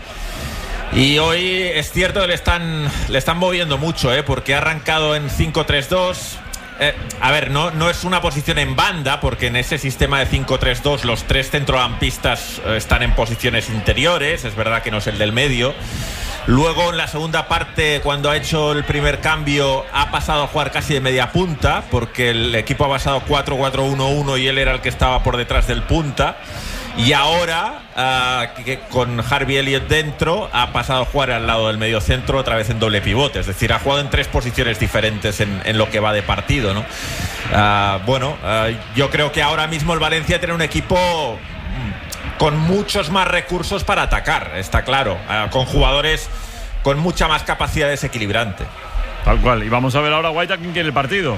H: Y hoy es cierto que le están, le están moviendo mucho, ¿eh? Porque ha arrancado en cinco tres dos. Eh, a ver, no, no es una posición en banda, porque en ese sistema de cinco tres dos los tres centrocampistas eh, están en posiciones interiores. Es verdad que no es el del medio. Luego, en la segunda parte, cuando ha hecho el primer cambio, ha pasado a jugar casi de media punta, porque el equipo ha pasado cuatro cuatro uno uno y él era el que estaba por detrás del punta. Y ahora, uh, que con Harvey Elliott dentro, ha pasado a jugar al lado del mediocentro, otra vez en doble pivote. Es decir, ha jugado en tres posiciones diferentes en, en lo que va de partido, ¿no? Uh, bueno, uh, yo creo que ahora mismo el Valencia tiene un equipo con muchos más recursos para atacar, está claro, uh, con jugadores con mucha más capacidad desequilibrante.
B: Tal cual. Y vamos a ver ahora, Guaita, quién quiere el partido.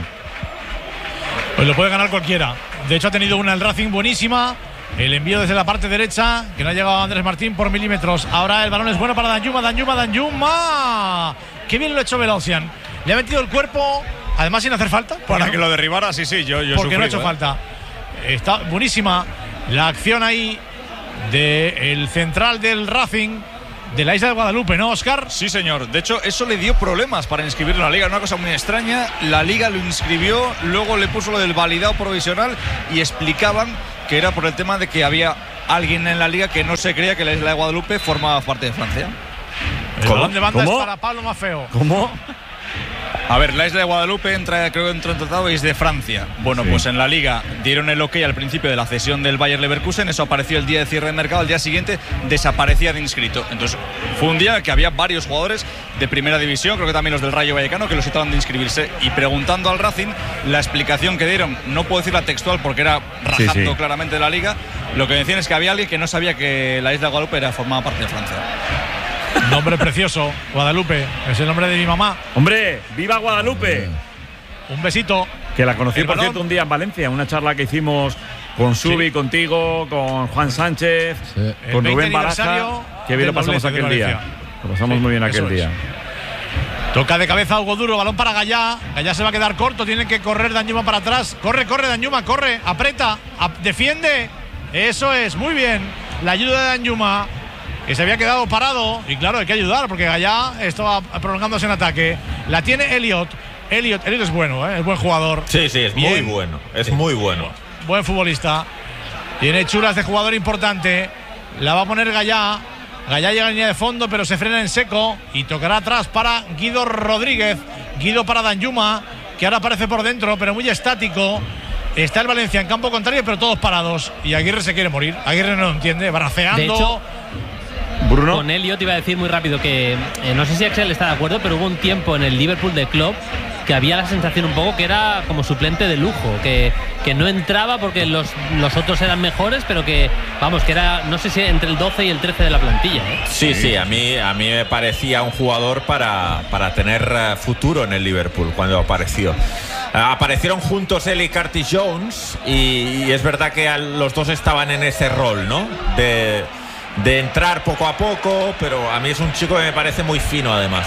J: Pues lo puede ganar cualquiera. De hecho, ha tenido una el Racing buenísima. El envío desde la parte derecha, que no ha llegado a Andrés Martín por milímetros. Ahora el balón es bueno para Danjuma, Danjuma, Danjuma. Qué bien lo ha hecho Velocian. Le ha metido el cuerpo, además sin hacer falta.
K: Para
J: no?
K: que lo derribara, sí, sí, yo, yo
J: Porque
K: sufrido,
J: no ha hecho
K: ¿eh?
J: falta. está buenísima la acción ahí del central del Racing de la isla de Guadalupe, ¿no, Óscar?
K: Sí, señor. De hecho, eso le dio problemas para inscribirlo en la liga. Una cosa muy extraña. La liga lo inscribió, luego le puso lo del validado provisional y explicaban que era por el tema de que había alguien en la liga que no se creía que la isla de Guadalupe formaba parte de Francia.
J: El balón de banda ¿Cómo? es para Pablo Maffeo.
B: ¿Cómo?
K: A ver, la isla de Guadalupe entra, creo que entró en tratado y es de Francia. Bueno, sí. Pues en la liga dieron el ok al principio de la cesión del Bayer Leverkusen. Eso apareció el día de cierre de mercado. Al día siguiente desaparecía de inscrito. Entonces fue un día que había varios jugadores de primera división, creo que también los del Rayo Vallecano, que los estaban de inscribirse. Y preguntando al Racing, la explicación que dieron, no puedo decirla textual porque era rajando sí, sí. claramente de la liga. Lo que decían es que había alguien que no sabía que la isla de Guadalupe era formaba parte de Francia.
J: Nombre precioso, Guadalupe, es el nombre de mi mamá.
B: ¡Hombre! ¡Viva Guadalupe!
J: Un besito.
B: Que la conocí, por cierto, un día en Valencia, una charla que hicimos con Subi, sí. contigo, con Juan Sánchez, sí. con Rubén Baraja. Qué bien lo pasamos aquel día. Lo pasamos sí, muy bien aquel día.
J: Es. Toca de cabeza Hugo Duro, balón para Gallá. Gallá se va a quedar corto, tiene que correr Danjuma para atrás. Corre, corre Danjuma, corre, aprieta, ap defiende. Eso es, muy bien. La ayuda de Danjuma, que se había quedado parado, y claro, hay que ayudar porque Gallá estaba prolongándose en ataque. La tiene Elliot. Elliot, Elliot es bueno, ¿eh? Es buen jugador.
H: Sí, sí, es Bien. muy bueno. Es sí. muy bueno.
J: Buen futbolista. Tiene chulas de jugador importante. La va a poner Gallá. Gallá llega a la línea de fondo, pero se frena en seco y tocará atrás para Guido Rodríguez. Guido para Danjuma, que ahora aparece por dentro, pero muy estático. Está el Valencia en campo contrario, pero todos parados. Y Aguirre se quiere morir. Aguirre no lo entiende, braceando.
D: De hecho,
B: Bruno.
D: Con Elliot iba a decir muy rápido que eh, no sé si Axel está de acuerdo, pero hubo un tiempo en el Liverpool de Klopp que había la sensación un poco que era como suplente de lujo, que, que no entraba porque los, los otros eran mejores, pero que, vamos, que era, no sé si entre el doce y el trece de la plantilla, ¿eh?
H: Sí, sí, a mí, a mí me parecía un jugador para, para tener futuro en el Liverpool cuando apareció. Aparecieron juntos él y Curtis Jones y, y es verdad que los dos estaban en ese rol, ¿no? De, de entrar poco a poco, pero a mí es un chico que me parece muy fino además.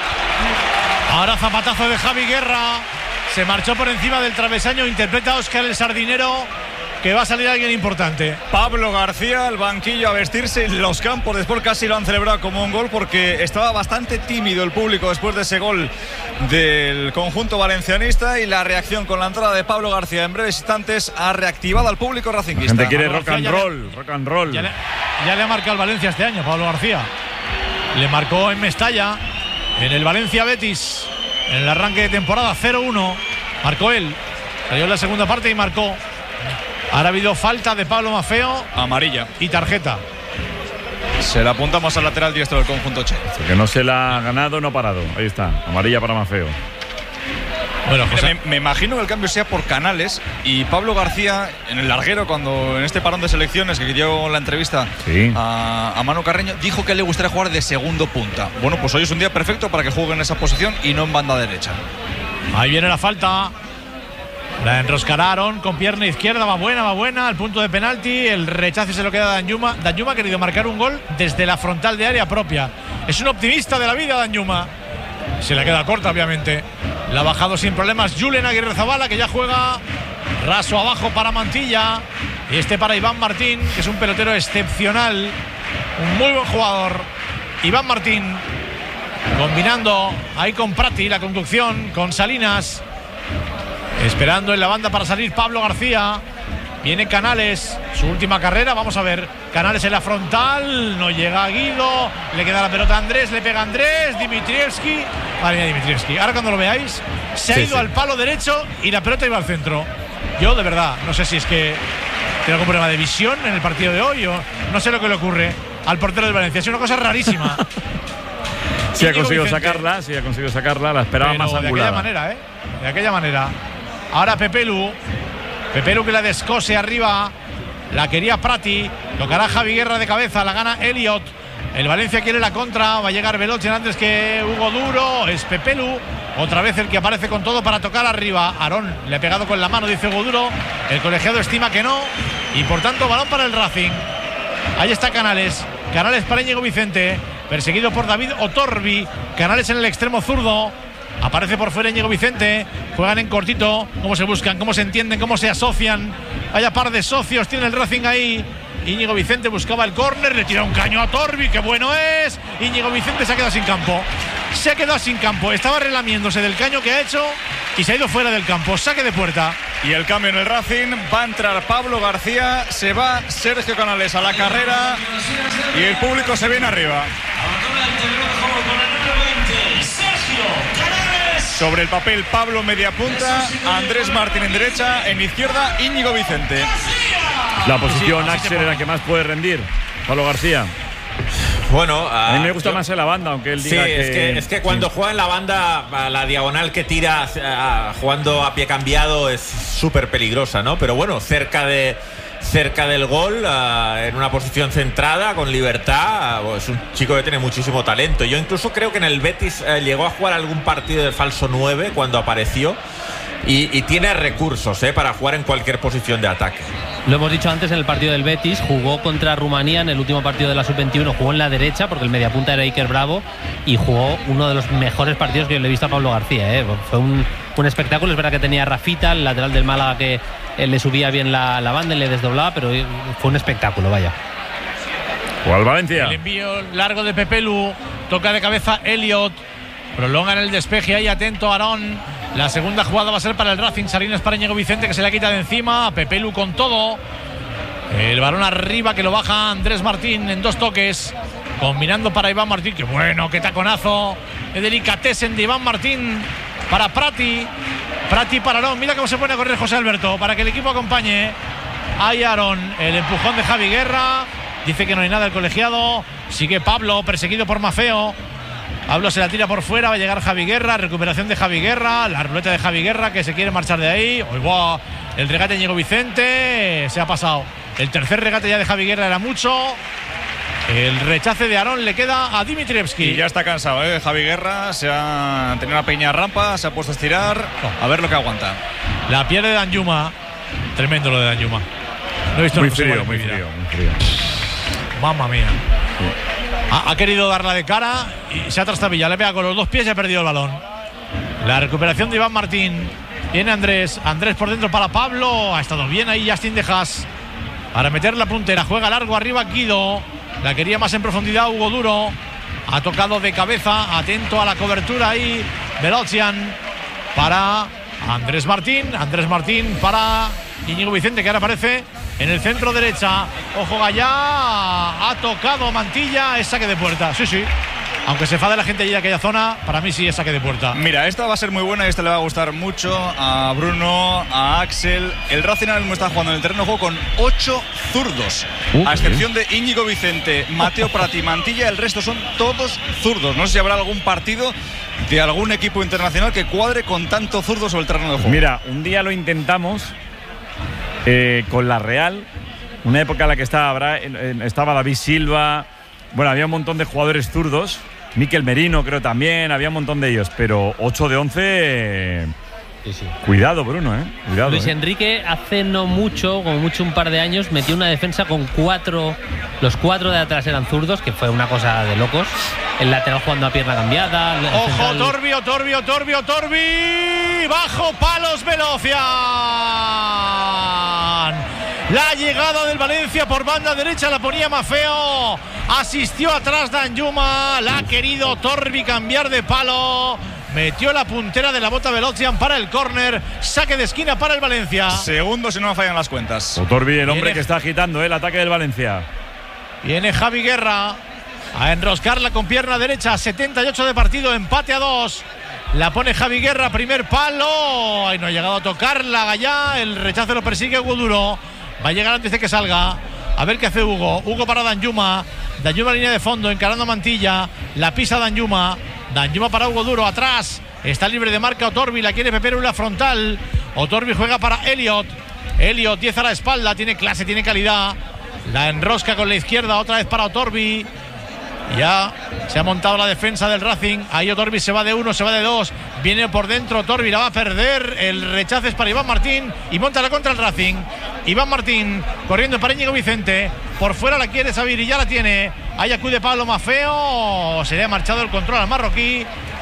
J: Ahora zapatazo de Javi Guerra. Se marchó por encima del travesaño. Interpreta a Óscar el Sardinero, que va a salir alguien importante.
K: Pablo García al banquillo a vestirse. Los campos después casi lo han celebrado como un gol porque estaba bastante tímido el público después de ese gol del conjunto valencianista, y la reacción con la entrada de Pablo García en breves instantes ha reactivado al público racinguista.
B: La gente quiere rock and roll, rock and roll.
J: Ya le, ya le ha marcado el Valencia este año, Pablo García. Le marcó en Mestalla, en el Valencia Betis, en el arranque de temporada cero uno. Marcó él. Salió en la segunda parte y marcó. Ahora ha habido falta de Pablo Maffeo.
K: Amarilla.
J: Y tarjeta.
K: Se la apuntamos al lateral diestro del conjunto che.
B: Que no se la ha ganado, no ha parado. Ahí está. Amarilla para Maffeo.
K: Bueno, José. Me, me imagino que el cambio sea por Canales y Pablo García en el larguero, cuando en este parón de selecciones que dio la entrevista sí. a, a Manu Carreño, dijo que le gustaría jugar de segundo punta. Bueno, pues hoy es un día perfecto para que juegue en esa posición y no en banda derecha.
J: Ahí viene la falta. La enroscararon con pierna izquierda, va buena, va buena, al punto de penalti. El rechazo se lo queda a Danjuma. Danjuma ha querido marcar un gol desde la frontal de área propia. Es un optimista de la vida, Danjuma. Se la queda corta, obviamente. La ha bajado sin problemas Julen Aguirrezabala, que ya juega raso abajo para Mantilla. Y este para Iván Martín, que es un pelotero excepcional. Un muy buen jugador. Iván Martín, combinando ahí con Prati, la conducción, con Salinas. Esperando en la banda para salir Pablo García. Viene Canales, su última carrera. Vamos a ver. Canales en la frontal. No llega Guido. Le queda la pelota a Andrés. Le pega Andrés. Dimitrievski. Madre mía, Dimitrievski. Ahora cuando lo veáis, se ha sí, ido sí. al palo derecho y la pelota iba al centro. Yo, de verdad, no sé si es que tiene algún problema de visión en el partido de hoy o no sé lo que le ocurre al portero del Valencia. Es una cosa rarísima.
B: Sí ha conseguido sacarla. Sí ha conseguido sacarla. La esperaba
J: Pero
B: más angulada.
J: De aquella manera, ¿eh? De aquella manera. Ahora Pepelu. Pepelu que la descose arriba. La quería Prati. Tocará Javi Guerra de cabeza. La gana Elliot. El Valencia quiere la contra. Va a llegar Velochen antes que Hugo Duro. Es Pepelu. Otra vez el que aparece con todo para tocar arriba. Aarón le ha pegado con la mano, dice Hugo Duro. El colegiado estima que no. Y por tanto, balón para el Racing. Ahí está Canales. Canales para Íñigo Vicente. Perseguido por David Otorbi. Canales en el extremo zurdo. Aparece por fuera Íñigo Vicente. Juegan en cortito. Cómo se buscan, cómo se entienden, cómo se asocian. Vaya par de socios tiene el Racing ahí. Íñigo Vicente buscaba el córner, le tira un caño a Torbi, que bueno es. Íñigo Vicente se ha quedado sin campo. Se ha quedado sin campo. Estaba relamiéndose del caño que ha hecho y se ha ido fuera del campo. Saque de puerta.
K: Y el cambio en el Racing. Va a entrar Pablo García. Se va Sergio Canales a la carrera. Y el público se viene arriba. Sobre el papel, Pablo media punta, Andrés Martín en derecha, en izquierda Íñigo Vicente.
B: La posición Axel era la que más puede rendir, Pablo García.
H: Bueno,
B: a mí me gusta yo, más en la banda, aunque él diga
H: sí,
B: que...
H: es que, es que cuando sí. juega en la banda, la diagonal que tira a, jugando a pie cambiado es súper peligrosa, ¿no? Pero bueno, cerca de... cerca del gol, uh, en una posición centrada, con libertad, uh, es un chico que tiene muchísimo talento. Yo incluso creo que en el Betis uh, llegó a jugar algún partido de falso nueve cuando apareció y, y tiene recursos eh, para jugar en cualquier posición de ataque.
D: Lo hemos dicho antes en el partido del Betis, jugó contra Rumanía en el último partido de la sub veintiuno, jugó en la derecha porque el mediapunta era Iker Bravo y jugó uno de los mejores partidos que yo le he visto a Pablo García. Eh. Fue un, un espectáculo, es verdad que tenía a Rafita, el lateral del Málaga, que eh, le subía bien la, la banda y le desdoblaba, pero fue un espectáculo, vaya.
B: ¿Cuál Valencia?
J: El envío largo de Pepelu, toca de cabeza Elliot, prolongan el despeje ahí, atento Aarón. La segunda jugada va a ser para el Racing. Salinas para Íñigo Vicente, que se la quita de encima. Pepelu con todo. El balón arriba que lo baja Andrés Martín en dos toques. Combinando para Iván Martín. ¡Qué bueno! ¡Qué taconazo! ¡Qué delicatessen de Iván Martín! Para Prati. Prati para Aarón. Mira cómo se pone a correr José Alberto para que el equipo acompañe. Ahí Aarón. El empujón de Javi Guerra. Dice que no hay nada el colegiado. Sigue Pablo, perseguido por Mafeo. Pablo se la tira por fuera, va a llegar Javi Guerra, recuperación de Javi Guerra, la ruleta de Javi Guerra que se quiere marchar de ahí. Oigo, el regate de Íñigo Vicente, se ha pasado. El tercer regate ya de Javi Guerra era mucho. El rechace de Aarón le queda a Dimitrievski.
K: Y ya está cansado, ¿eh? Javi Guerra se ha tenido una pequeña rampa, se ha puesto a estirar, a ver lo que aguanta.
J: La pierde Danjuma, tremendo lo de Danjuma. No he visto
B: muy frío, muy frío, muy frío.
J: Mamma mía. Sí. Ha, ha querido darla de cara y se ha trastabillado. Le pega con los dos pies y ha perdido el balón. La recuperación de Iván Martín. Viene Andrés. Andrés por dentro para Pablo. Ha estado bien ahí Justin Dejas para meter la puntera. Juega largo arriba Guido. La quería más en profundidad Hugo Duro. Ha tocado de cabeza. Atento a la cobertura ahí Velocian para Andrés Martín. Andrés Martín para Íñigo Vicente, que ahora aparece en el centro derecha. Ojo Gallá, ha tocado Mantilla, es saque de puerta. Sí, sí. Aunque se enfade la gente allí de aquella zona, para mí sí es saque de puerta.
K: Mira, esta va a ser muy buena y esta le va a gustar mucho a Bruno, a Axel. El Racing ahora mismo está jugando en el terreno de juego con ocho zurdos. Uh, a excepción de Íñigo Vicente, Mateo Prati, Mantilla, el resto son todos zurdos. No sé si habrá algún partido de algún equipo internacional que cuadre con tanto zurdo sobre el terreno de juego.
B: Mira, un día lo intentamos eh, con la Real, una época en la que estaba, estaba David Silva, bueno, había un montón de jugadores zurdos, Miquel Merino creo también, había un montón de ellos, pero ocho de once... Sí, sí. Cuidado, Bruno, ¿eh? Cuidado,
D: Luis
B: ¿eh?
D: Enrique hace no mucho, como mucho un par de años, metió una defensa con cuatro, los cuatro de atrás eran zurdos, que fue una cosa de locos. El lateral jugando a pierna cambiada.
J: Ojo, central... Torbio, Torbio, Torbio, Torbi. Bajo palos, Velocian. La llegada del Valencia por banda derecha la ponía Mafeo. Asistió atrás Danjuma. La ha querido Torbi cambiar de palo. Metió la puntera de la bota Velocian para el córner. Saque de esquina para el Valencia.
K: Segundo si no me fallan las cuentas.
B: Torbi, el hombre Viene... que está agitando ¿eh? el ataque del Valencia.
J: Viene Javi Guerra a enroscarla con pierna derecha. setenta y ocho de partido, empate a dos. La pone Javi Guerra, primer palo. Ay, no ha llegado a tocarla Gallá. El rechazo lo persigue Hugo Duro. Va a llegar antes de que salga. A ver qué hace Hugo. Hugo para Danjuma. Danjuma línea de fondo, encarando a Mantilla. La pisa Danjuma. Danjuma para Hugo Duro, atrás. Está libre de marca Otorbi, la quiere Pepero en la frontal. Otorbi juega para Elliot. Elliot, diez a la espalda, tiene clase, tiene calidad. La enrosca con la izquierda, otra vez para Otorbi. Ya se ha montado la defensa del Racing. Ahí Otorbi se va de uno, se va de dos. Viene por dentro Otorbi, la va a perder. El rechazo es para Iván Martín y monta la contra el Racing. Iván Martín corriendo para Íñigo Vicente. Por fuera la quiere Sabir y ya la tiene. Ahí acude Pablo Mafeo. Se le ha marchado el control al marroquí.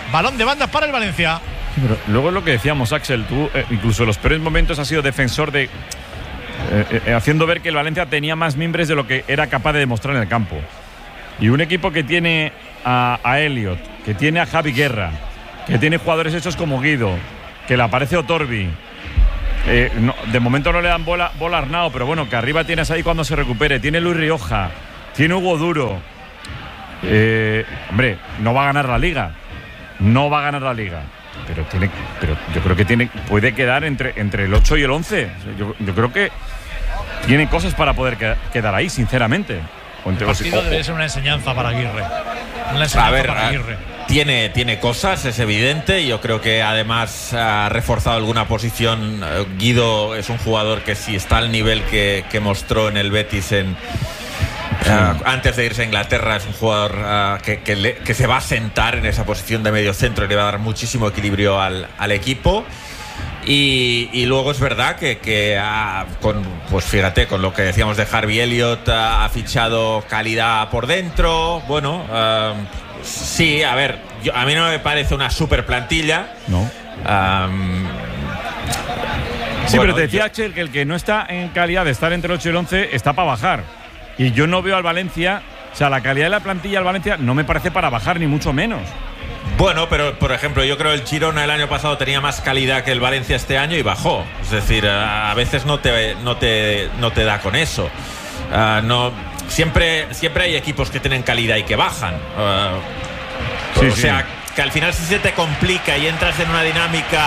J: balón de banda para el Valencia.
B: Pero luego es lo que decíamos, Axel, tú eh, incluso en los peores momentos has sido defensor de eh, eh, haciendo ver que el Valencia tenía más mimbres de lo que era capaz de demostrar en el campo. Y un equipo que tiene a, a Elliot, que tiene a Javi Guerra, que tiene jugadores hechos como Guido, que le aparece Otorbi, eh, no, de momento no le dan bola, bola a Arnau, pero bueno, que arriba tienes ahí cuando se recupere, tiene Luis Rioja, tiene Hugo Duro. Eh, hombre, no va a ganar la Liga, no va a ganar la Liga. Pero tiene, pero yo creo que tiene, puede quedar entre, entre el ocho y el once. Yo, yo creo que tiene cosas para poder que, quedar ahí, sinceramente. O entre
J: el partido los, debe ser una enseñanza para Aguirre. Una enseñanza
H: a ver,
J: para Aguirre.
H: Tiene, tiene cosas, es evidente. Yo creo que además ha reforzado alguna posición. Guido es un jugador que si está al nivel que, que mostró en el Betis en Uh, antes de irse a Inglaterra, es un jugador uh, que, que, le, que se va a sentar en esa posición de medio centro y le va a dar muchísimo equilibrio al, al equipo. Y, y luego es verdad que, que ha, con, pues fíjate, con lo que decíamos de Harvey Elliott, ha, ha fichado calidad por dentro. Bueno, uh, sí, a ver, yo, a mí no me parece una super plantilla.
B: No.
H: Um,
B: sí,
H: bueno,
B: pero te decía,
H: yo,
B: Axel, que el que no está en calidad de estar entre el ocho y el once está para bajar. Y yo no veo al Valencia, o sea, la calidad de la plantilla del Valencia no me parece para bajar, ni mucho menos.
H: Bueno, pero por ejemplo, yo creo que el Girona el año pasado tenía más calidad que el Valencia este año y bajó. Es decir, a veces no te, no te, no te da con eso. Uh, no, siempre, siempre hay equipos que tienen calidad y que bajan. Uh, sí, o sí. sea, que al final si se te complica y entras en una dinámica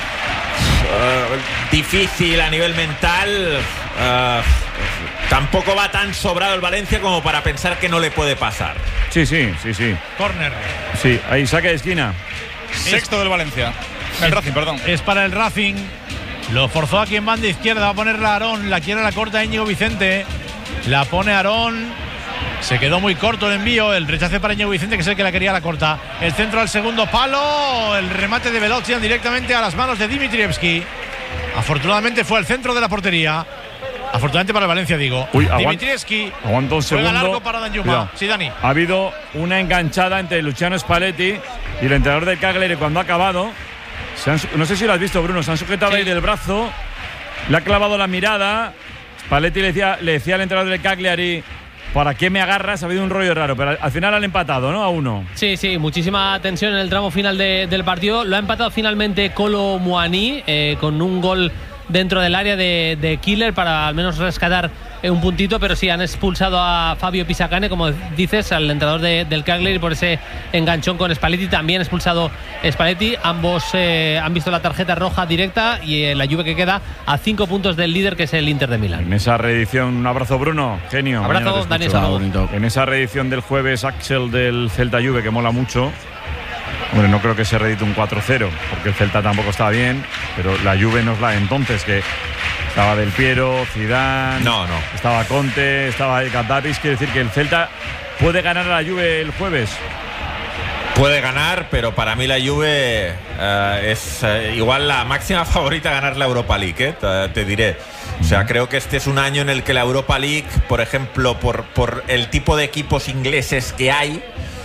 H: uh, difícil a nivel mental, uh, tampoco va tan sobrado el Valencia como para pensar que no le puede pasar.
B: Sí, sí, sí, sí.
J: Córner.
B: Sí, ahí saque de esquina.
K: Sexto es, del Valencia. El
J: es,
K: Racing, perdón.
J: Es para el Racing. Lo forzó aquí en banda izquierda. Va a ponerla Aarón. La quiere la corta Íñigo Vicente. La pone Aarón. Se quedó muy corto el envío. El rechace para Íñigo Vicente, que es el que la quería la corta. El centro al segundo palo. El remate de Velotian directamente a las manos de Dimitrievski. Afortunadamente fue al centro de la portería. Afortunadamente para el Valencia, digo.
B: Uy,
J: Dimitrievski.
B: Aguanta un segundo.
J: Juega largo para Danjuma. Sí, Dani.
B: Ha habido una enganchada entre Luciano Spalletti y el entrenador del Cagliari cuando ha acabado. Se han, no sé si lo has visto, Bruno. Se han sujetado sí. ahí del brazo. Le ha clavado la mirada. Spalletti le decía, le decía al entrenador del Cagliari: ¿para qué me agarras? Ha habido un rollo raro, pero al final han empatado, ¿no? A uno.
D: Sí, sí, muchísima tensión en el tramo final de, del partido. Lo ha empatado finalmente Kolo Muani eh, con un gol dentro del área de, de Killer para al menos rescatar eh, un puntito, pero sí han expulsado a Fabio Pisacane, como dices, al entrenador de, del Cagliari, por ese enganchón con Spalletti. También expulsado Spalletti. Ambos eh, han visto la tarjeta roja directa y eh, la Juve que queda a cinco puntos del líder, que es el Inter de Milán.
B: En esa reedición, un abrazo, Bruno, genio.
D: Abrazo, Dani Salado.
B: En esa reedición del jueves, Axel, del Celta Juve, que mola mucho. Bueno, no creo que se reedite un cuatro cero, porque el Celta tampoco estaba bien, pero la Juve no es la de entonces, que estaba Del Piero, Zidane,
H: no, no.
B: estaba Conte, estaba Gatapis. Quiere decir que el Celta puede ganar a la Juve el jueves.
H: Puede ganar, pero para mí la Juve uh, es uh, igual la máxima favorita a ganar la Europa League, ¿eh? te, te diré. O sea, creo que este es un año en el que la Europa League, por ejemplo, por, por el tipo de equipos ingleses que hay,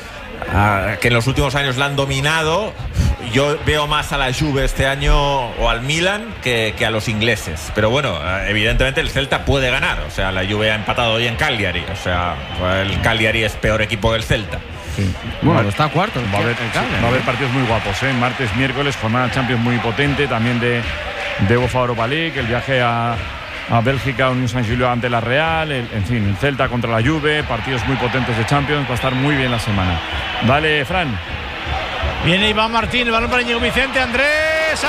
H: Uh, que en los últimos años la han dominado, yo veo más a la Juve este año o al Milan que, que a los ingleses. Pero bueno, uh, evidentemente el Celta puede ganar. O sea, la Juve ha empatado hoy en Cagliari. O sea, el Cagliari es peor equipo que el Celta.
F: Sí. Bueno, va, está cuarto.
B: Va a, haber, Cagliari, va a haber partidos muy guapos, ¿eh? Martes, miércoles, jornada Champions muy potente. También de, de UEFA Europa League, el viaje a a Bélgica, Unión San Gilio ante la Real, el, en fin, el Celta contra la Juve, partidos muy potentes de Champions, va a estar muy bien la semana. Dale, Fran.
J: Viene Iván Martín, el balón para Íñigo Vicente, Andrés,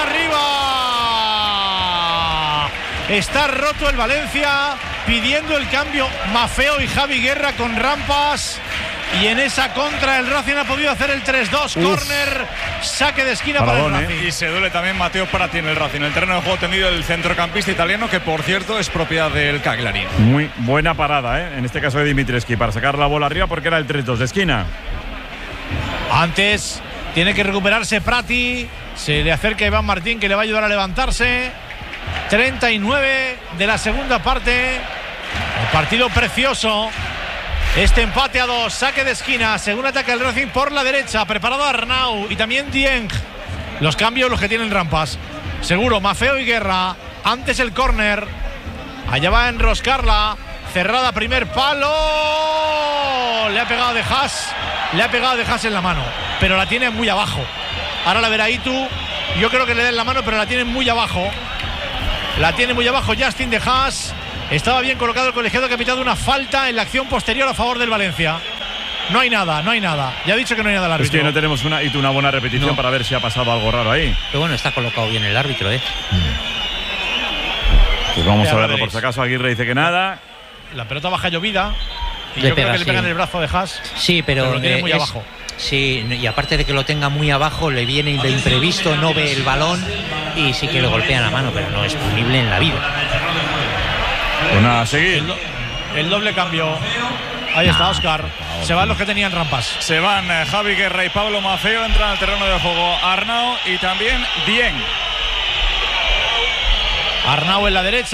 J: arriba. Está roto el Valencia, pidiendo el cambio Maffeo y Javi Guerra con rampas. Y en esa contra el Racing ha podido hacer el tres dos, córner, saque de esquina para, para el Racing.
K: ¿eh? Y se duele también Matteo Prati en el Racing. El terreno de juego tendido el centrocampista italiano, que por cierto es propiedad del Cagliari.
B: Muy buena parada, ¿eh? En este caso de Dimitrievski, para sacar la bola arriba, porque era el tres dos de esquina.
J: Antes tiene que recuperarse Prati, se le acerca Iván Martín, que le va a ayudar a levantarse. treinta y nueve de la segunda parte. El partido precioso Este empate a dos, saque de esquina, según ataca el Racing por la derecha, preparado Arnau y también Dieng. Los cambios, los que tienen rampas. Seguro, Maffeo y Guerra. Antes el córner. Allá va a enroscarla. Cerrada, primer palo. Le ha pegado de Haas. Le ha pegado de Haas en la mano. Pero la tiene muy abajo. Ahora la verá Itu. Yo creo que le den la mano, pero la tiene muy abajo. La tiene muy abajo Justin de Haas. Estaba bien colocado el colegiado que ha pitado una falta en la acción posterior a favor del Valencia. No hay nada, no hay nada. Ya ha dicho que no hay nada el árbitro.
B: Es que no tenemos una, una buena repetición no. para ver si ha pasado algo raro ahí.
I: Pero bueno, está colocado bien el árbitro, ¿eh?
B: Pues vamos a verlo por si acaso. Aguirre dice que nada.
J: La pelota baja llovida. Y
I: le
J: yo
I: pega,
J: creo que
I: sí.
J: le pegan el brazo de Haas.
I: Sí, pero,
J: pero lo tiene
I: eh,
J: muy
I: es,
J: abajo.
I: Sí, y aparte de que lo tenga muy abajo, le viene de imprevisto, no ve el balón y sí que le golpea la mano, pero no es punible en la vida.
B: Pues nada, a seguir.
J: El, do, el doble cambio. Ahí nah, está Óscar. Se van los que tenían rampas.
K: Se van eh, Javi Guerra y Pablo Maffeo. Entran al terreno de juego Arnau y también Dieng.
J: Arnau en la derecha.